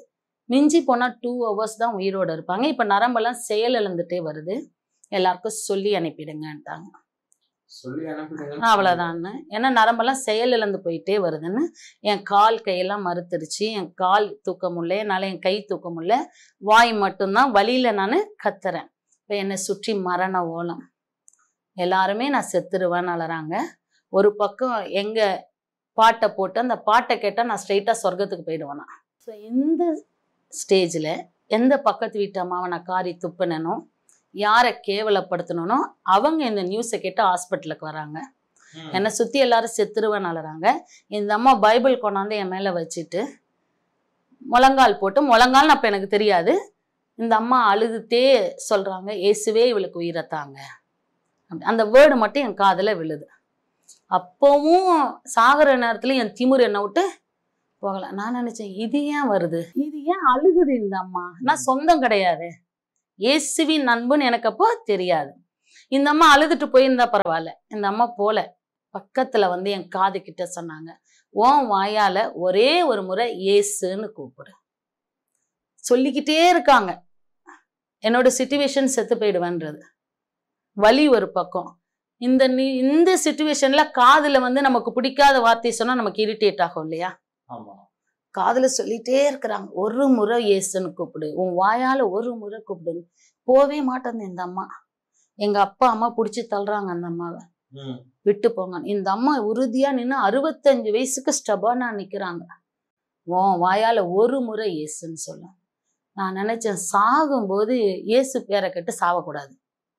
மிஞ்சி போனா 2 hours தான் உயிரோட இருப்பாங்க. இப்ப நரம்பெல்லாம் செயல் இழந்துட்டே வருது, எல்லாருக்கும் சொல்லி அனுப்பிடுங்கன்ட்டாங்க. சொல்லி அனுப்பிடுங்க. அவ்வளவுதான்னு. ஏன்னா நரம்பெல்லாம் செயல் இழந்து போயிட்டே வருதுன்னு. என் கால் கையெல்லாம் மறுத்துருச்சு, என் கால் தூக்க முடியல, என்னால என் கை தூக்க முடியல, வாய் மட்டும்தான் வலியில நான் கத்துறேன். இப்ப என்னை சுற்றி மரண ஓலம், எல்லாருமே நான் செத்துருவேன்னு அலறாங்க. ஒரு பக்கம் எங்க பாட்டை போட்டு அந்த பாட்டை கேட்டா நான் ஸ்ட்ரெயிட்டா சொர்க்கத்துக்கு போயிடுவேனா. ஸோ இந்த ஸ்டேஜில் எந்த பக்கத்து வீட்டு அம்மாவை நான் காரி துப்புனனோ, யாரை கேவலப்படுத்தணும்னோ அவங்க இந்த நியூஸை கேட்டு ஹாஸ்பிட்டலுக்கு வராங்க. என்னை சுற்றி எல்லாரும் செத்துருவேன்னு அலறாங்க. இந்த அம்மா பைபிள் கொண்டாந்து என் மேலே வச்சுட்டு முழங்கால் போட்டு, முழங்கால்னு அப்போ எனக்கு தெரியாது, இந்த அம்மா அழுதுட்டே சொல்கிறாங்க, இயேசுவே இவளுக்கு உயிரத்தாங்க. அந்த வேர்டு மட்டும் என் காதில் விழுது. அப்பவும் சாகிற நேரத்துல என் திமிர் என்ன விட்டு போகல. நான் நினைச்சேன், இது ஏன் வருது, இது ஏன் அழுகுது இந்த அம்மா, நான் சொந்தம் கிடையாது, இயேசுவின் அன்புன்னு எனக்கு அப்போ தெரியாது. இந்த அம்மா அழுதுட்டு போயிருந்தா பரவாயில்ல, இந்த அம்மா போல பக்கத்துல வந்து என் காது கிட்ட சொன்னாங்க, உன் வாயால ஒரே ஒரு முறை இயேசுன்னு கூப்பிடு. சொல்லிக்கிட்டே இருக்காங்க. என்னோட சிச்சுவேஷன் செத்து போயிடுவேன்றது வலி ஒரு பக்கம். இந்த சிச்சுவேஷன்ல காதுல வந்து நமக்கு பிடிக்காத வார்த்தையை சொன்னா நமக்கு இரிட்டேட் ஆகும் இல்லையா. காதுல சொல்லிட்டே இருக்கிறாங்க, ஒரு முறை இயேசுன்னு கூப்பிடு, உன் வாயால ஒரு முறை கூப்பிடு. போவே மாட்டேன் இந்த அம்மா. எங்க அப்பா அம்மா பிடிச்சி தள்ளுறாங்க அந்த அம்மாவை, விட்டு போங்க. இந்த அம்மா உறுதியா நின்று 65 வயசுக்கு ஸ்டபானா நிக்கிறாங்க. உன் வாயால ஒரு முறை இயேசுன்னு சொல்ல. நான் நினைச்சேன், சாகும்போது இயேசு பேரை கேட்டு சாவக்கூடாது.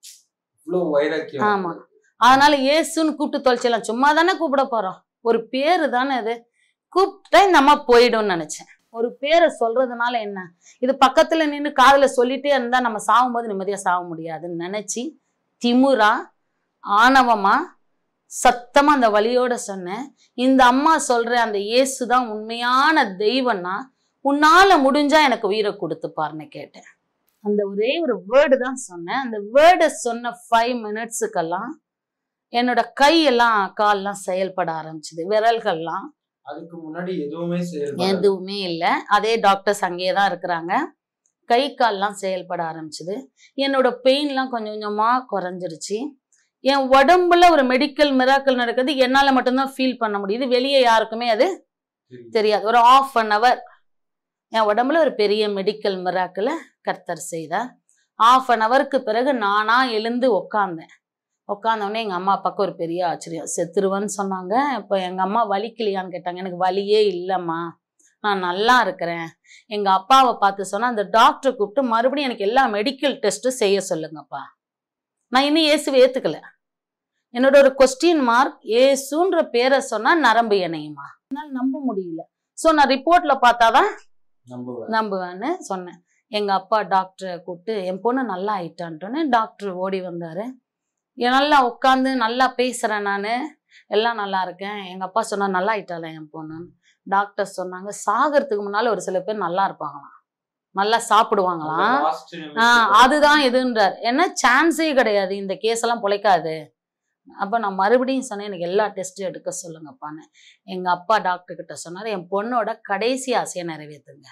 ஆமா, அதனால இயேசுன்னு கூப்பிட்டு தொலைச்சிடலாம், சும்மா தானே கூப்பிட போறோம், ஒரு பேரு தானே அது, கூப்பிட்டா இந்த அம்மா போயிடும்னு நினைச்சேன். ஒரு பேரை சொல்றதுனால என்ன, இது பக்கத்துல நின்று காதுல சொல்லிட்டே இருந்தா நம்ம சாகும்போது நிம்மதியா சாக முடியாதுன்னு நினைச்சு திமுறா ஆணவமா சத்தமா அந்த வழியோட சொன்னேன், இந்த அம்மா சொல்ற அந்த இயேசுதான் உண்மையான தெய்வம்னா உன்னால முடிஞ்சா எனக்கு உயிரை கொடுத்துப்பாருன்னு கேட்டேன். அந்த ஒரே ஒரு வேர்டு தான் சொன்னேன். அந்த வேர்டை சொன்ன 5 minutesக்கெல்லாம் என்னோட கையெல்லாம் கால்லாம் செயல்பட ஆரம்பிச்சுது, விரல்கள்லாம். அதுக்கு முன்னாடி எதுவுமே இல்லை, அதே டாக்டர்ஸ் அங்கேயே தான் இருக்கிறாங்க. கை கால்லாம் செயல்பட ஆரம்பிச்சுது. என்னோட பெயின்லாம் கொஞ்சம் கொஞ்சமா குறைஞ்சிருச்சு. என் உடம்புல ஒரு மெடிக்கல் மிராக்கிள் நடக்குது, என்னால மட்டும்தான் ஃபீல் பண்ண முடியுது, வெளியே யாருக்குமே அது தெரியாது. ஒரு 1/2 hour என் உடம்புல ஒரு பெரிய மெடிக்கல் மிராக்கிளை கர்த்தர் செய்தார். 1/2 hourக்கு பிறகு நானா எழுந்து உட்காந்தோடனே எங்க அம்மா அப்பாவுக்கு ஒரு பெரிய ஆச்சரியம். செத்துருவேன்னு சொன்னாங்க, இப்போ எங்க அம்மா வலிக்கலையான்னு கேட்டாங்க. எனக்கு வலியே இல்லைம்மா, நான் நல்லா இருக்கிறேன். எங்க அப்பாவை பார்த்து சொன்னா, அந்த டாக்டரை கூப்பிட்டு மறுபடியும் எனக்கு எல்லா மெடிக்கல் டெஸ்ட்டும் செய்ய சொல்லுங்கப்பா. நான் இன்னும் இயேசுவை ஏத்துக்கல. என்னோட ஒரு கொஸ்டின் மார்க், இயேசுன்ற பேரை சொன்னா நரம்பு இணையுமா, என்னால் நம்ப முடியல. ஸோ நான் ரிப்போர்ட்ல பார்த்தாதான் நம்புவேன்னு சொன்னேன். எங்க அப்பா டாக்டரை கூப்பிட்டு, என் பொண்ணு நல்லா ஆயிட்டான்ட்டோன்னு டாக்டர் ஓடி வந்தாரு. நல்லா உட்காந்து நல்லா பேசுறேன், நான் எல்லாம் நல்லா இருக்கேன். எங்க அப்பா சொன்னா, நல்லா ஆயிட்டால என் பொண்ணுன்னு. டாக்டர் சொன்னாங்க, சாகிறதுக்கு முன்னால ஒரு சில பேர் நல்லா இருப்பாங்களாம், நல்லா சாப்பிடுவாங்களாம். அதுதான் எதுன்றார். ஏன்னா சான்ஸே கிடையாது, இந்த கேஸ் எல்லாம் பொழைக்காது. அப்ப நான் மறுபடியும் சொன்னேன், எனக்கு எல்லா டெஸ்ட்டும் எடுக்க சொல்லுங்கப்பான்னு. எங்க அப்பா டாக்டர் கிட்ட சொன்னாரு, என் பொண்ணோட கடைசி ஆசையை நிறைவேற்றுங்க.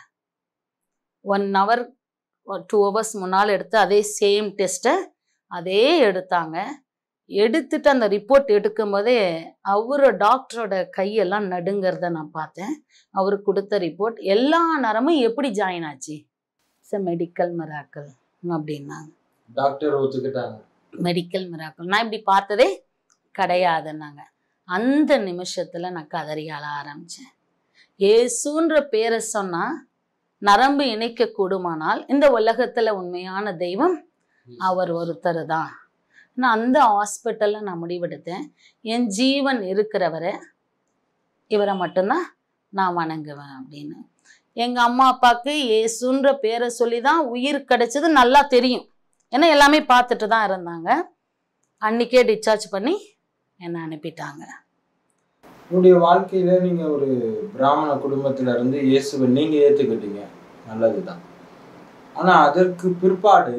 1 hour 2 hours முன்னால் எடுத்து அதே சேம் டெஸ்ட்டை அதே எடுத்தாங்க. எடுத்துட்டு அந்த ரிப்போர்ட் எடுக்கும் போதே அவரு டாக்டரோட கையெல்லாம் நடுங்கிறத நான் பார்த்தேன். அவரு கொடுத்த ரிப்போர்ட் எல்லா நரமும் எப்படி ஜாயின் ஆச்சு, மெடிக்கல் மிராக்கிள் அப்படின்னாங்க. டாக்டர் ஒத்துக்கிட்டாங்க, மெடிக்கல் மிராக்கிள். நான் இப்படி பார்த்ததே கிடையாதுன்னாங்க. அந்த நிமிஷத்துல நான் கதறி அழ ஆரம்பிச்சேன். இயேசுன்ற பேரை சொன்னா நரம்பு இணைக்க கூடுமானால் இந்த உலகத்துல உண்மையான தெய்வம் அவர் ஒருத்தர் தான். நான் அந்த ஹாஸ்பிட்டல்ல நான் முடிவெடுத்தேன், என் ஜீவன் இருக்கிறவரை இவரை மட்டும்தான் நான் வணங்குவேன் அப்படின்னு. எங்க அம்மா அப்பாவுக்கு இயேசுன்ற பேரை சொல்லிதான் உயிர் கிடைச்சது நல்லா தெரியும், ஏன்னா எல்லாமே பார்த்துட்டு தான் இருந்தாங்க. அன்னைக்கே டிஸ்சார்ஜ் பண்ணி என்னை அனுப்பிட்டாங்க. உங்களுடைய வாழ்க்கையில நீங்க ஒரு பிராமண குடும்பத்துல இருந்து இயேசுவை நீங்க ஏத்துக்கிட்டீங்க, நல்லதுதான். ஆனா அதற்கு பிற்பாடு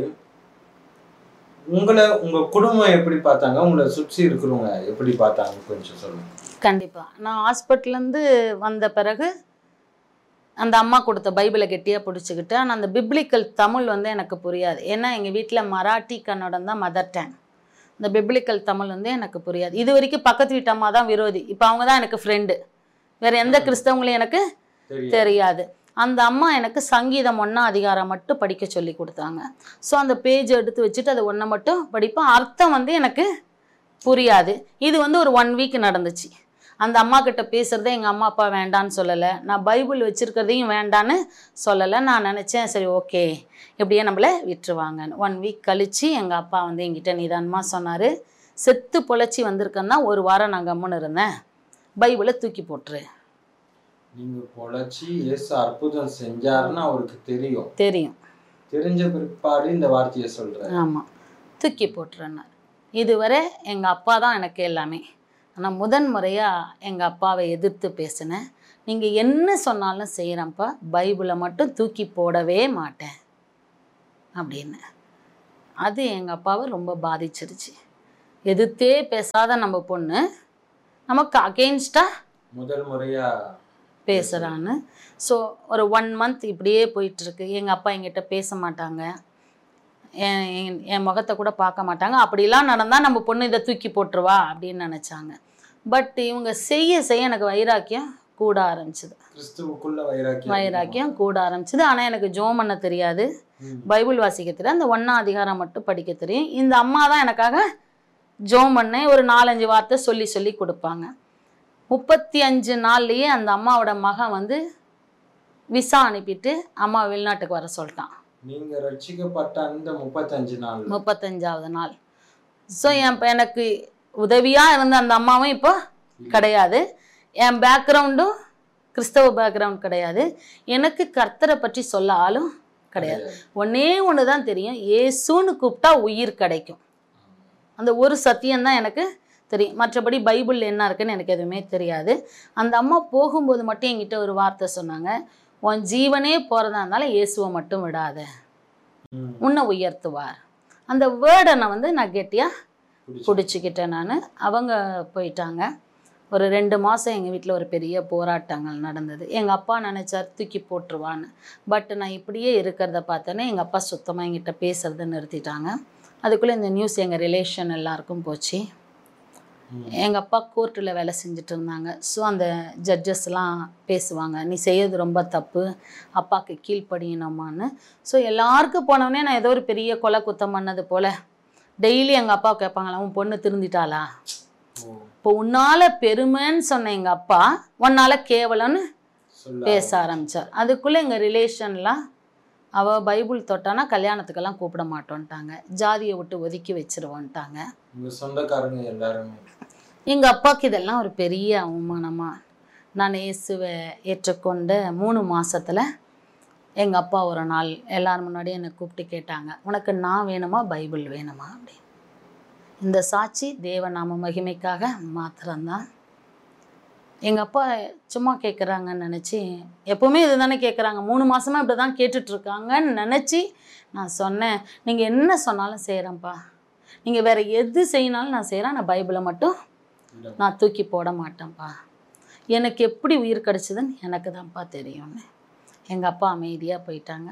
உங்க குடும்பம் எப்படி பார்த்தாங்க, உங்களை சுற்றி இருக்கிறவங்க எப்படி பார்த்தாங்க, கொஞ்சம் சொல்லுங்க. கண்டிப்பா. நான் ஹாஸ்பிட்டல்லேருந்து வந்த பிறகு அந்த அம்மா கொடுத்த பைபிளை கெட்டியாக பிடிச்சிக்கிட்டு. ஆனால் அந்த பிப்ளிக்கல் தமிழ் வந்து எனக்கு புரியாது. ஏன்னா எங்கள் வீட்டில் மராட்டி கன்னடம் தான் மதர் டங். இந்த பிப்ளிக்கல் தமிழ் வந்து எனக்கு புரியாது. இது வரைக்கும் பக்கத்து வீட்டு அம்மா தான் விரோதி, இப்போ அவங்க தான் எனக்கு ஃப்ரெண்டு. வேறு எந்த கிறிஸ்தவங்களையும் எனக்கு தெரியாது. அந்த அம்மா எனக்கு சங்கீதம் 1ஆம் அதிகாரம் மட்டும் படிக்க சொல்லி கொடுத்தாங்க. ஸோ அந்த பேஜ் எடுத்து வச்சுட்டு அது ஒன்றை மட்டும் படிப்பேன். அர்த்தம் வந்து எனக்கு புரியாது. இது வந்து ஒரு 1 வீக் நடந்துச்சு. அந்த அம்மா கிட்ட பேசுகிறதே எங்கள் அம்மா அப்பா வேண்டான்னு சொல்லலை, நான் பைபிள் வச்சுருக்கிறதையும் வேண்டான்னு சொல்லலை. நான் நினச்சேன் சரி ஓகே இப்படியே நம்மளை விட்டுருவாங்கன்னு. 1 வீக் கழித்து எங்கள் அப்பா வந்து என்கிட்ட நிதானமாக சொன்னார், செத்து பொழைச்சி வந்திருக்கேன்னா 1 வாரம் நான் கம்முன்னு இருந்தேன், பைபிளை தூக்கி போட்டுரு. நீங்கள் பொழைச்சி இயேசு அற்புதம் செஞ்சாருன்னு அவருக்கு தெரியும். தெரிஞ்ச பிற்பாடு இந்த வார்த்தையை சொல்கிறேன். ஆமாம், தூக்கி போட்டுருன்னார். இதுவரை எங்கள் அப்பா தான் எனக்கு எல்லாமே. ஆனால் முதன் முறையாக எங்கள் அப்பாவை எதிர்த்து பேசினேன். நீங்கள் என்ன சொன்னாலும் செய்கிறேன்ப்பா, பைபிளை மட்டும் தூக்கி போடவே மாட்டேன் அப்படின்னு. அது எங்கள் அப்பாவை ரொம்ப பாதிச்சிருச்சு. எதிர்த்தே பேசாத நம்ம பொண்ணு நமக்கு அகெயின்ஸ்டாக முதல் முறையாக பேசுகிறான்னு. ஸோ ஒரு 1 மந்த் இப்படியே போயிட்டுருக்கு. எங்கள் அப்பா என்கிட்ட பேச மாட்டாங்க, என் முகத்தை கூட பார்க்க மாட்டாங்க. அப்படிலாம் நடந்தால் நம்ம பொண்ணு இதை தூக்கி போட்டுருவா அப்படின்னு நினச்சாங்க. பட் இவங்க செய்ய செய்ய எனக்கு வைராக்கியம் கூட ஆரம்பிச்சிது. கிறிஸ்துவுக்குள்ள வைராக்கியம் கூட ஆரம்பிச்சிது. ஆனால் எனக்கு ஜோம் பண்ண தெரியாது, பைபிள் வாசிக்க தெரியாது. அந்த 1ஆம் அதிகாரம் மட்டும் படிக்க தெரியும். இந்த அம்மா தான் எனக்காக ஜோம் பண்ண ஒரு 4-5 வார்த்தை சொல்லி சொல்லி கொடுப்பாங்க. 35 நாள்லேயே அந்த அம்மாவோட மகன் வந்து விசா அனுப்பிட்டு அம்மா வெளிநாட்டுக்கு வர சொல்லிட்டான். நீங்க ரட்சிக்கப்பட்ட அந்த 35வது நாள். ஸோ எனக்கு உதவியாக இருந்த அந்த அம்மாவும் இப்போ கிடையாது. என் பேக்ரவுண்டும் கிறிஸ்தவ பேக்ரவுண்ட் கிடையாது. எனக்கு கர்த்தரை பற்றி சொல்ல ஆளும் கிடையாது. ஒன்றே ஒன்று தான் தெரியும், இயேசுன்னு கூப்பிட்டா உயிர் கிடைக்கும். அந்த ஒரு சத்தியம்தான் எனக்கு தெரியும். மற்றபடி பைபிள் என்ன இருக்குன்னு எனக்கு எதுவுமே தெரியாது. அந்த அம்மா போகும்போது மட்டும் என்கிட்ட ஒரு வார்த்தை சொன்னாங்க, உன் ஜீவனே போகிறதா இருந்தாலும் இயேசுவை மட்டும் விடாத, உன்னை உயர்த்துவார். அந்த வேர்டை நான் வந்து நான் கெட்டியாக பிடிச்சிக்கிட்டேன். நான் அவங்க போயிட்டாங்க. ஒரு 2 மாதம் எங்கள் வீட்டில் ஒரு பெரிய போராட்டங்கள் நடந்தது. எங்கள் அப்பா நினச்சார் தூக்கி போட்டுருவான்னு. பட் நான் இப்படியே இருக்கிறத பார்த்தோன்னே எங்கள் அப்பா சுத்தமாக என்கிட்ட பேசுகிறத நிறுத்திட்டாங்க. அதுக்குள்ளே இந்த நியூஸ் எங்கள் ரிலேஷன் எல்லாருக்கும் போச்சு. எங்கள் அப்பா கோர்ட்டில் வேலை செஞ்சுட்டு இருந்தாங்க. ஸோ அந்த ஜட்ஜஸ்லாம் பேசுவாங்க, நீ செய்யறது ரொம்ப தப்பு, அப்பாவுக்கு கீழ்ப்படியணுமான்னு. ஸோ எல்லாருக்கும் போனவொடனே நான் ஏதோ ஒரு பெரிய கொலை குத்தம் பண்ணது போல் டெய்லி எங்கள் அப்பா கேட்பாங்களா, உன் பொண்ணு திருந்திட்டாளா, இப்போ உன்னால் பெருமைன்னு சொன்ன எங்கள் அப்பா உன்னால் கேவலன்னு பேச ஆரம்பித்தார். அதுக்குள்ளே எங்கள் ரிலேஷன்லாம் அவள் பைபிள் தொட்டானா கல்யாணத்துக்கெல்லாம் கூப்பிட மாட்டோன்ட்டாங்க, ஜாதியை விட்டு ஒதுக்கி வச்சிருவோன்ட்டாங்க. சொந்தக்காரங்க எல்லாருமே. எங்கள் அப்பாவுக்கு இதெல்லாம் ஒரு பெரிய அவமானமாக. நான் இயேசுவை ஏற்றுக்கொண்ட 3 மாதத்தில் எங்கள் அப்பா ஒரு நாள் எல்லாரும் முன்னாடி என்னை கூப்பிட்டு கேட்டாங்க, உனக்கு நான் வேணுமா பைபிள் வேணுமா அப்படின்னு. இந்த சாட்சி தேவநாம மகிமைக்காக மாத்திரம்தான். எங்கள் அப்பா சும்மா கேட்குறாங்கன்னு நினச்சி, எப்போவுமே இது தானே கேட்குறாங்க, 3 மாதமாக இப்படி தான் கேட்டுட்ருக்காங்கன்னு நினச்சி நான் சொன்னேன், நீங்கள் என்ன சொன்னாலும் செய்கிறேன்ப்பா, நீங்கள் வேறு எது செய்யினாலும் நான் செய்கிறேன், நான் பைபிளை மட்டும் நான் தூக்கி போட மாட்டேன்ப்பா, எனக்கு எப்படி உயிர் கிடச்சிதுன்னு எனக்கு தான்ப்பா தெரியும்னு. எங்கள் அப்பா அமைதியாக போயிட்டாங்க.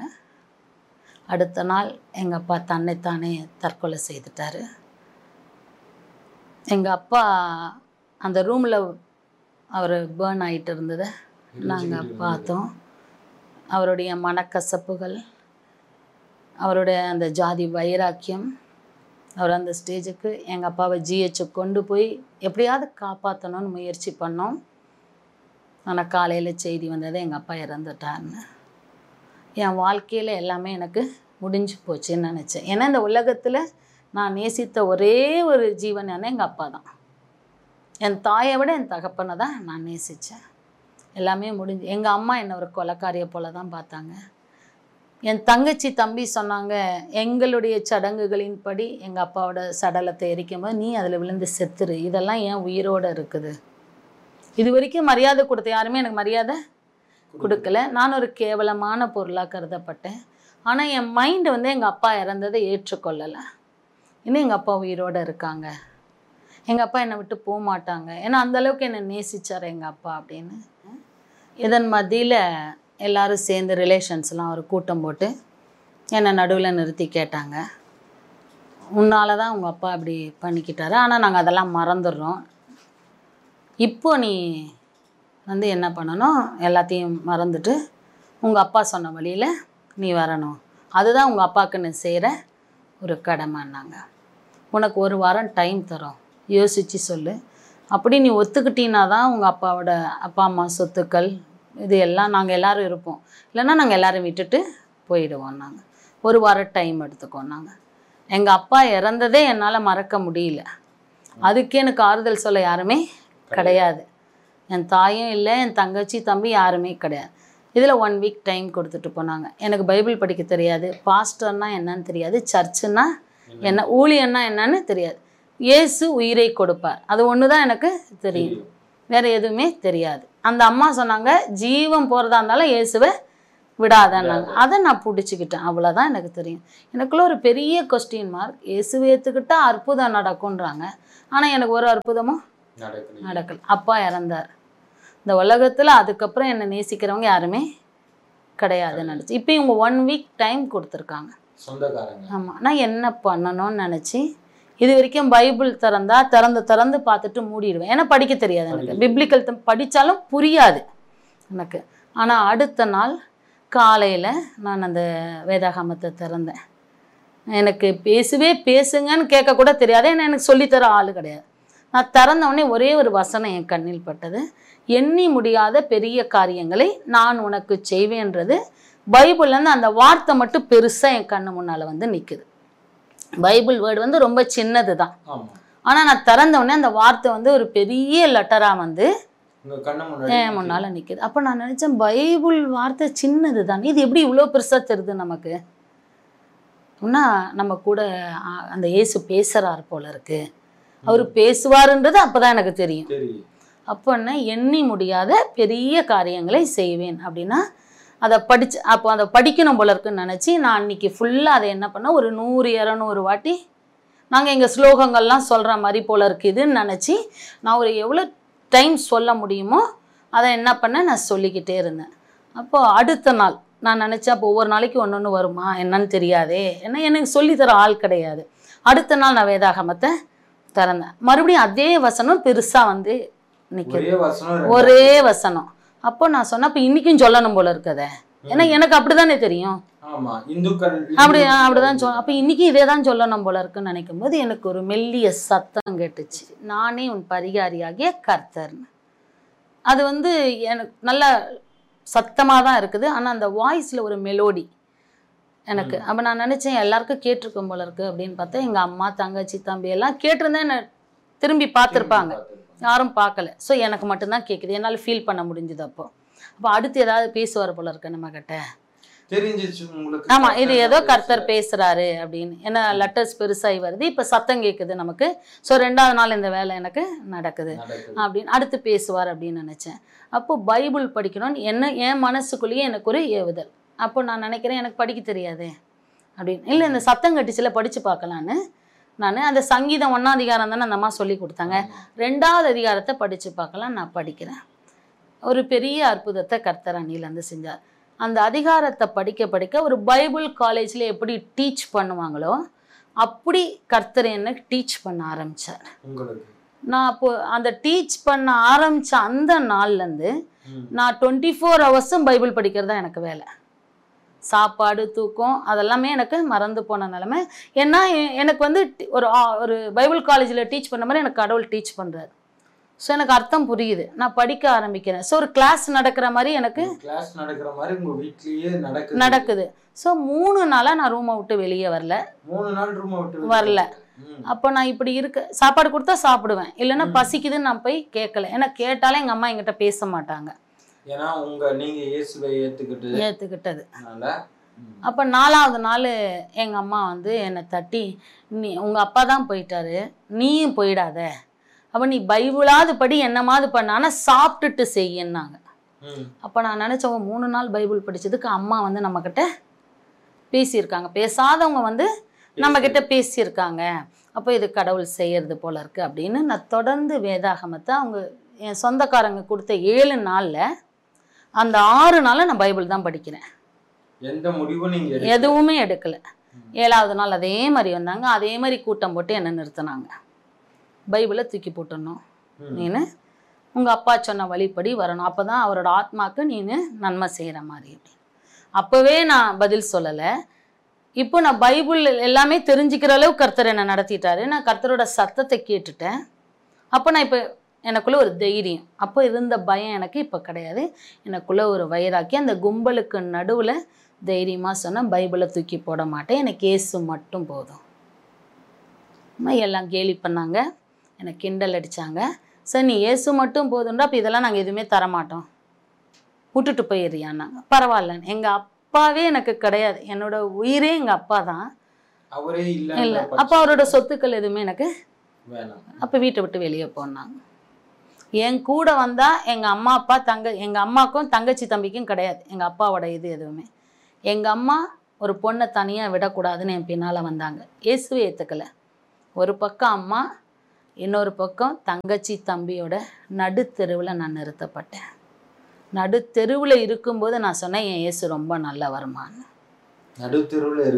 அடுத்த நாள் எங்கள் அப்பா தன்னைத்தானே தற்கொலை செய்துட்டார். எங்கள் அப்பா அந்த ரூமில் அவர் பேர்ன் ஆகிட்டு இருந்ததை நாங்கள் பார்த்தோம். அவருடைய மனக்கசப்புகள், அவருடைய அந்த ஜாதி வைராக்கியம், அவர் அந்த ஸ்டேஜுக்கு எங்கள் அப்பாவை ஜிஹெச்சுக்கு கொண்டு போய் எப்படியாவது காப்பாற்றணும்னு முயற்சி பண்ணோம். ஆனால் காலையில் செய்தி வந்தது எங்கள் அப்பா இறந்துட்டார்னு. என் வாழ்க்கையில் எல்லாமே எனக்கு முடிஞ்சு போச்சுன்னு நினச்சேன். ஏன்னா இந்த உலகத்தில் நான் நேசித்த ஒரே ஒரு ஜீவன் எங்கள் அப்பா தான். என் தாயை விட என் தகப்பனை தான் நான் நேசித்தேன். எல்லாமே முடிஞ்சு. எங்கள் அம்மா என்னை ஒரு கொலைக்காரியை போல தான் பார்த்தாங்க. என் தங்கச்சி தம்பி சொன்னாங்க, எங்களுடைய சடங்குகளின்படி எங்கள் அப்பாவோட சடலத்தை எரிக்கும்போது நீ அதில் விழுந்து செத்துரு, இதெல்லாம் ஏன் உயிரோடு இருக்குது. இது வரைக்கும் மரியாதை கொடுத்த யாருமே எனக்கு மரியாதை கொடுக்கல. நான் ஒரு கேவலமான பொருளாக கருதப்பட்டேன். ஆனால் என் மைண்டு வந்து எங்கள் அப்பா இறந்ததை ஏற்றுக்கொள்ளலை. இன்னும் எங்கள் அப்பா உயிரோடு இருக்காங்க, எங்கள் அப்பா என்னை விட்டு போக மாட்டாங்க, ஏன்னா அந்தளவுக்கு என்னை நேசித்தார் எங்கள் அப்பா அப்படின்னு. இதன் மத்தியில் எல்லாரும் சேர்ந்து ரிலேஷன்ஸ்லாம் ஒரு கூட்டம் போட்டு என்னை நடுவில் நிறுத்தி கேட்டாங்க, உன்னால தான் உங்கள் அப்பா இப்படி பண்ணிக்கிட்டாரு, ஆனால் நாங்கள் அதெல்லாம் மறந்துடுறோம். இப்போ நீ வந்து என்ன பண்ணணும், எல்லாத்தையும் மறந்துட்டு உங்கள் அப்பா சொன்ன வழியில் நீ வரணும். அதுதான் உங்கள் அப்பாவுக்கு நீ செய்கிற ஒரு கடமைன்னாங்க. உனக்கு 1 வாரம் டைம் தரோம், யோசித்து சொல்லு. அப்படி நீ ஒத்துக்கிட்டீங்கன்னா தான் உங்கள் அப்பாவோட அப்பா அம்மா சொத்துக்கள் இது எல்லாம் நாங்கள் எல்லோரும் இருப்போம், இல்லைன்னா நாங்கள் எல்லோரும் விட்டுட்டு போயிடுவோம். நாங்கள் 1 வாரம் டைம் எடுத்துக்கோம். நாங்கள் எங்கள் அப்பா இறந்ததே என்னால் மறக்க முடியல. அதுக்கே எனக்கு ஆறுதல் சொல்ல யாருமே கிடையாது. என் தாயும் இல்லை, என் தங்கச்சி தம்பி யாருமே கிடையாது. இதில் 1 வீக் டைம் கொடுத்துட்டு போனாங்க. எனக்கு பைபிள் படிக்க தெரியாது, பாஸ்டர்னா என்னன்னு தெரியாது, சர்ச்சுன்னா என்ன, ஊழியன்னா என்னன்னு தெரியாது. இயேசு உயிரை கொடுப்பார், அது ஒன்று தான் எனக்கு தெரியும், வேறு எதுவுமே தெரியாது. அந்த அம்மா சொன்னாங்க, ஜீவன் போகிறதா இருந்தாலும் இயேசுவை விடாதன்னாங்க. அதை நான் பிடிச்சிக்கிட்டேன், அவ்வளோதான் எனக்கு தெரியும். எனக்குள்ள ஒரு பெரிய கொஸ்டின் மார்க், இயேசுவை ஏற்றுக்கிட்டா அற்புதம் நடக்கும்ன்றாங்க, ஆனால் எனக்கு ஒரு அற்புதமும் நடக்கல. அப்பா இறந்தார். இந்த உலகத்தில் அதுக்கப்புறம் என்னை நேசிக்கிறவங்க யாருமே கிடையாதுன்னு நினச்சி இப்போ இவங்க 1 வீக் டைம் கொடுத்துருக்காங்க சொந்தக்காரங்க. ஆமாம், நான் என்ன பண்ணணும்னு நினச்சி இது வரைக்கும் பைபிள் திறந்து பார்த்துட்டு மூடிடுவேன். ஏன்னா படிக்க தெரியாது எனக்கு, பிப்ளிக்கல் படித்தாலும் புரியாது எனக்கு. ஆனால் அடுத்த நாள் காலையில் நான் அந்த வேதாகமத்தை திறந்தேன். எனக்கு பேசுங்கன்னு கேட்கக்கூட தெரியாது, ஏன்னா எனக்கு சொல்லித்தர ஆள் கிடையாது. நான் திறந்தவுடனே ஒரே ஒரு வசனம் என் கண்ணில் பட்டது, எண்ணி முடியாத பெரிய காரியங்களை நான் உனக்கு செய்வேன்றது. பைபிள்லேருந்து அந்த வார்த்தை மட்டும் பெருசாக என் கண்ணு முன்னால் வந்து நிற்குது. பைபிள் வேர்டு வந்து ரொம்ப சின்னது தான், ஆனால் நான் திறந்தவுடனே அந்த வார்த்தை வந்து ஒரு பெரிய லெட்டராக வந்து என் முன்னால் நிற்குது. அப்போ நான் நினச்சேன், பைபிள் வார்த்தை சின்னது தான், இது எப்படி இவ்வளோ பெருசாக தெரியுது நமக்கு? அப்படின்னா நம்ம கூட அந்த இயேசு பேசுகிறார் போல இருக்கு, அவர் பேசுவாருன்றது அப்போ தான் எனக்கு தெரியும். அப்போ என்ன, எண்ணி முடியாத பெரிய காரியங்களை செய்வேன் அப்படின்னா அதை அப்போ அதை படிக்கணும் போல இருக்குன்னு நினச்சி நான் அன்றைக்கி ஃபுல்லாக அதை என்ன பண்ணேன், ஒரு 100-200 வாட்டி நாங்கள் எங்கள் ஸ்லோகங்கள்லாம் சொல்கிற மாதிரி போல இருக்குதுன்னு நினச்சி நான் ஒரு எவ்வளோ டைம் சொல்ல முடியுமோ அதை என்ன பண்ணேன், நான் சொல்லிக்கிட்டே இருந்தேன். அப்போது அடுத்த நாள் நான் நினச்சேன், அப்போ ஒவ்வொரு நாளைக்கு ஒன்று வருமா என்னன்னு தெரியாதே, ஏன்னா எனக்கு சொல்லித்தர ஆள் கிடையாது. அடுத்த நாள் நான் வேதாகமத்தை திறந்தேன், மறுபடியும் அதே வசனம் பெருசாக வந்து நிற்குது, ஒரே வசனம். அப்போ நான் சொன்னேன், அப்போ இன்றைக்கும் சொல்லணும் போல இருக்கதே, ஏன்னா எனக்கு அப்படி தானே தெரியும், அப்படிதான் சொல்ல. அப்போ இன்றைக்கி இதே தான் சொல்லணும் போல இருக்குன்னு நினைக்கும் போது எனக்கு ஒரு மெல்லிய சத்தம் கேட்டுச்சு, நானே உன் பரிகாரியாகிய கர்த்தர்னு. அது வந்து எனக்கு நல்ல சத்தமாக தான் இருக்குது, ஆனால் அந்த வாய்ஸில் ஒரு மெலோடி எனக்கு. அப்போ நான் நினச்சேன் எல்லாருக்கும் கேட்டிருக்கும் போல இருக்குது அப்படின்னு பார்த்தா எங்கள் அம்மா தங்கச்சி தம்பி எல்லாம் கேட்டிருந்தேன், என்னை திரும்பி பார்த்துருப்பாங்க, யாரும் பார்க்கல. ஸோ எனக்கு மட்டும்தான் கேட்குது, என்னால் ஃபீல் பண்ண முடிஞ்சுது. அப்போ அடுத்து ஏதாவது பேசுவார் போல இருக்கு நம்ம கிட்ட, தெரிஞ்சிச்சு உங்களுக்கு. ஆமாம், இது ஏதோ கர்த்தர் பேசுகிறாரு அப்படின்னு. ஏன்னா லெட்டர்ஸ் பெருசாகி வருது, இப்போ சத்தம் கேட்குது நமக்கு. ஸோ 2வது நாள் இந்த வேலை எனக்கு நடக்குது அப்படின்னு, அடுத்து பேசுவார் அப்படின்னு நினச்சேன். அப்போ பைபிள் படிக்கணும்னு என் மனசுக்குள்ளேயே எனக்கு ஒரு ஏவுதல். அப்போ நான் நினைக்கிறேன், எனக்கு படிக்க தெரியாது அப்படின்னு. இல்லை, இந்த சத்தம் கட்டிச்சில படித்து பார்க்கலான்னு நான் அந்த சங்கீதம் 1ஆம் அதிகாரம் தானே அந்த அம்மா சொல்லி கொடுத்தாங்க, 2வது அதிகாரத்தை படித்து பார்க்கலாம் நான் படிக்கிறேன். ஒரு பெரிய அற்புதத்தை கர்த்தர் அன்னிலேருந்து செஞ்சார். அந்த அதிகாரத்தை படிக்க ஒரு பைபிள் காலேஜில் எப்படி டீச் பண்ணுவாங்களோ அப்படி கர்த்தர் என்ன டீச் பண்ண ஆரம்பித்தார். நான் அப்போது அந்த டீச் பண்ண ஆரம்பித்த அந்த நாள்லேருந்து நான் 24 ஹவர்ஸும் பைபிள் படிக்கிறது தான் எனக்கு வேலை. சாப்பாடு தூக்கம் அதெல்லாமே எனக்கு மறந்து போன நிலைமை. ஏன்னா எனக்கு வந்து ஒரு பைபிள் காலேஜில் டீச் பண்ண மாதிரி எனக்கு கடவுள் டீச் பண்ணுறாரு. ஸோ எனக்கு அர்த்தம் புரியுது, நான் படிக்க ஆரம்பிக்கிறேன். ஸோ ஒரு கிளாஸ் நடக்கிற மாதிரி எனக்கு நடக்குது. ஸோ 3 நாளாக நான் ரூமை விட்டு வெளியே வரல. அப்போ நான் இப்படி சாப்பாடு கொடுத்தா சாப்பிடுவேன், இல்லைன்னா பசிக்குதுன்னு நான் போய் கேட்கல. ஏன்னா கேட்டாலே எங்கள் அம்மா என்கிட்ட பேச மாட்டாங்க, ஏன்னா நீங்க இயேசுவை ஏத்துக்கிட்டது. அப்போ 4வது நாள் எங்கள் அம்மா வந்து என்னை தட்டி, நீ உங்கள் அப்பா தான் போயிட்டாரு, நீயும் போயிடாத, அப்போ நீ பைபிளாவது படி என்னமாவது பண்ண, ஆனால் சாப்பிட்டுட்டு செய்யின்னாங்க. அப்போ நான் நினச்சவங்க 3 நாள் பைபிள் படித்ததுக்கு அம்மா வந்து நம்மக்கிட்ட பேசியிருக்காங்க, பேசாதவங்க வந்து நம்மக்கிட்ட பேசியிருக்காங்க. அப்போ இது கடவுள் செய்யறது போல இருக்குது அப்படின்னு நான் தொடர்ந்து வேதாகமத்தை அவங்க என் சொந்தக்காரங்க கொடுத்த 7 நாளில் அந்த 6 நாள் நான் பைபிள் தான் படிக்கிறேன். எந்த முடிவும் நீங்க எதுவுமே எடுக்கல. 7வது நாள் அதே மாதிரி வந்தாங்க, அதே மாதிரி கூட்டம் போட்டு என்ன நிறுத்தினாங்க. பைபிளை தூக்கி போட்டுடணும், நீனு உங்க அப்பா சொன்ன வழிப்படி வரணும், அப்பதான் அவரோட ஆத்மாக்கு நீனு நன்மை செய்யற மாதிரி. அப்பவே நான் பதில் சொல்லலை. இப்போ நான் பைபிள் எல்லாமே தெரிஞ்சுக்கிற அளவு கர்த்தர் என்னை நடத்திட்டாரு. நான் கர்த்தரோட சத்தத்தை கேட்டுட்டேன். அப்போ நான் இப்போ எனக்குள்ள ஒரு தைரியம், அப்போ இருந்த பயம் எனக்கு இப்போ கிடையாது. எனக்குள்ள ஒரு வைராக்கி, அந்த கும்பலுக்கு நடுவில் தைரியமாக சொன்ன பைபிளை தூக்கி போட மாட்டேன், எனக்கு இயேசு மட்டும் போதும். எல்லாம் கேலி பண்ணாங்க, எனக்கு கிண்டல் அடித்தாங்க. சார் நீ இயேசு மட்டும் போதும்டா, அப்போ இதெல்லாம் நாங்கள் எதுவுமே தரமாட்டோம், விட்டுட்டு போயிடுறியான்னாங்க. பரவாயில்ல, எங்கள் அப்பாவே எனக்கு கிடையாது, என்னோட உயிரே எங்கள் அப்பா தான், அவரே இல்லை. அப்போ அவரோட சொத்துக்கள் எதுவுமே எனக்கு வேணாம். அப்போ வீட்டை விட்டு வெளியே போனாங்க. என் கூட வந்தால் எங்கள் அம்மா அப்பா எங்கள் அம்மாவுக்கும் தங்கச்சி தம்பிக்கும் கிடையாது எங்கள் அப்பாவோட இது எதுவுமே. எங்கள் அம்மா ஒரு பொண்ணை தனியாக விடக்கூடாதுன்னு என் பின்னால் வந்தாங்க. இயேசுவை ஏற்றுக்கலை. ஒரு பக்கம் அம்மா, இன்னொரு பக்கம் தங்கச்சி தம்பியோட நடுத்தெருவில் நான் நிறுத்தப்பட்டேன். நடுத்தெருவில் இருக்கும்போது நான் சொன்னேன், என் இயேசு ரொம்ப நல்ல வருமானு. நடுத்தெருவில்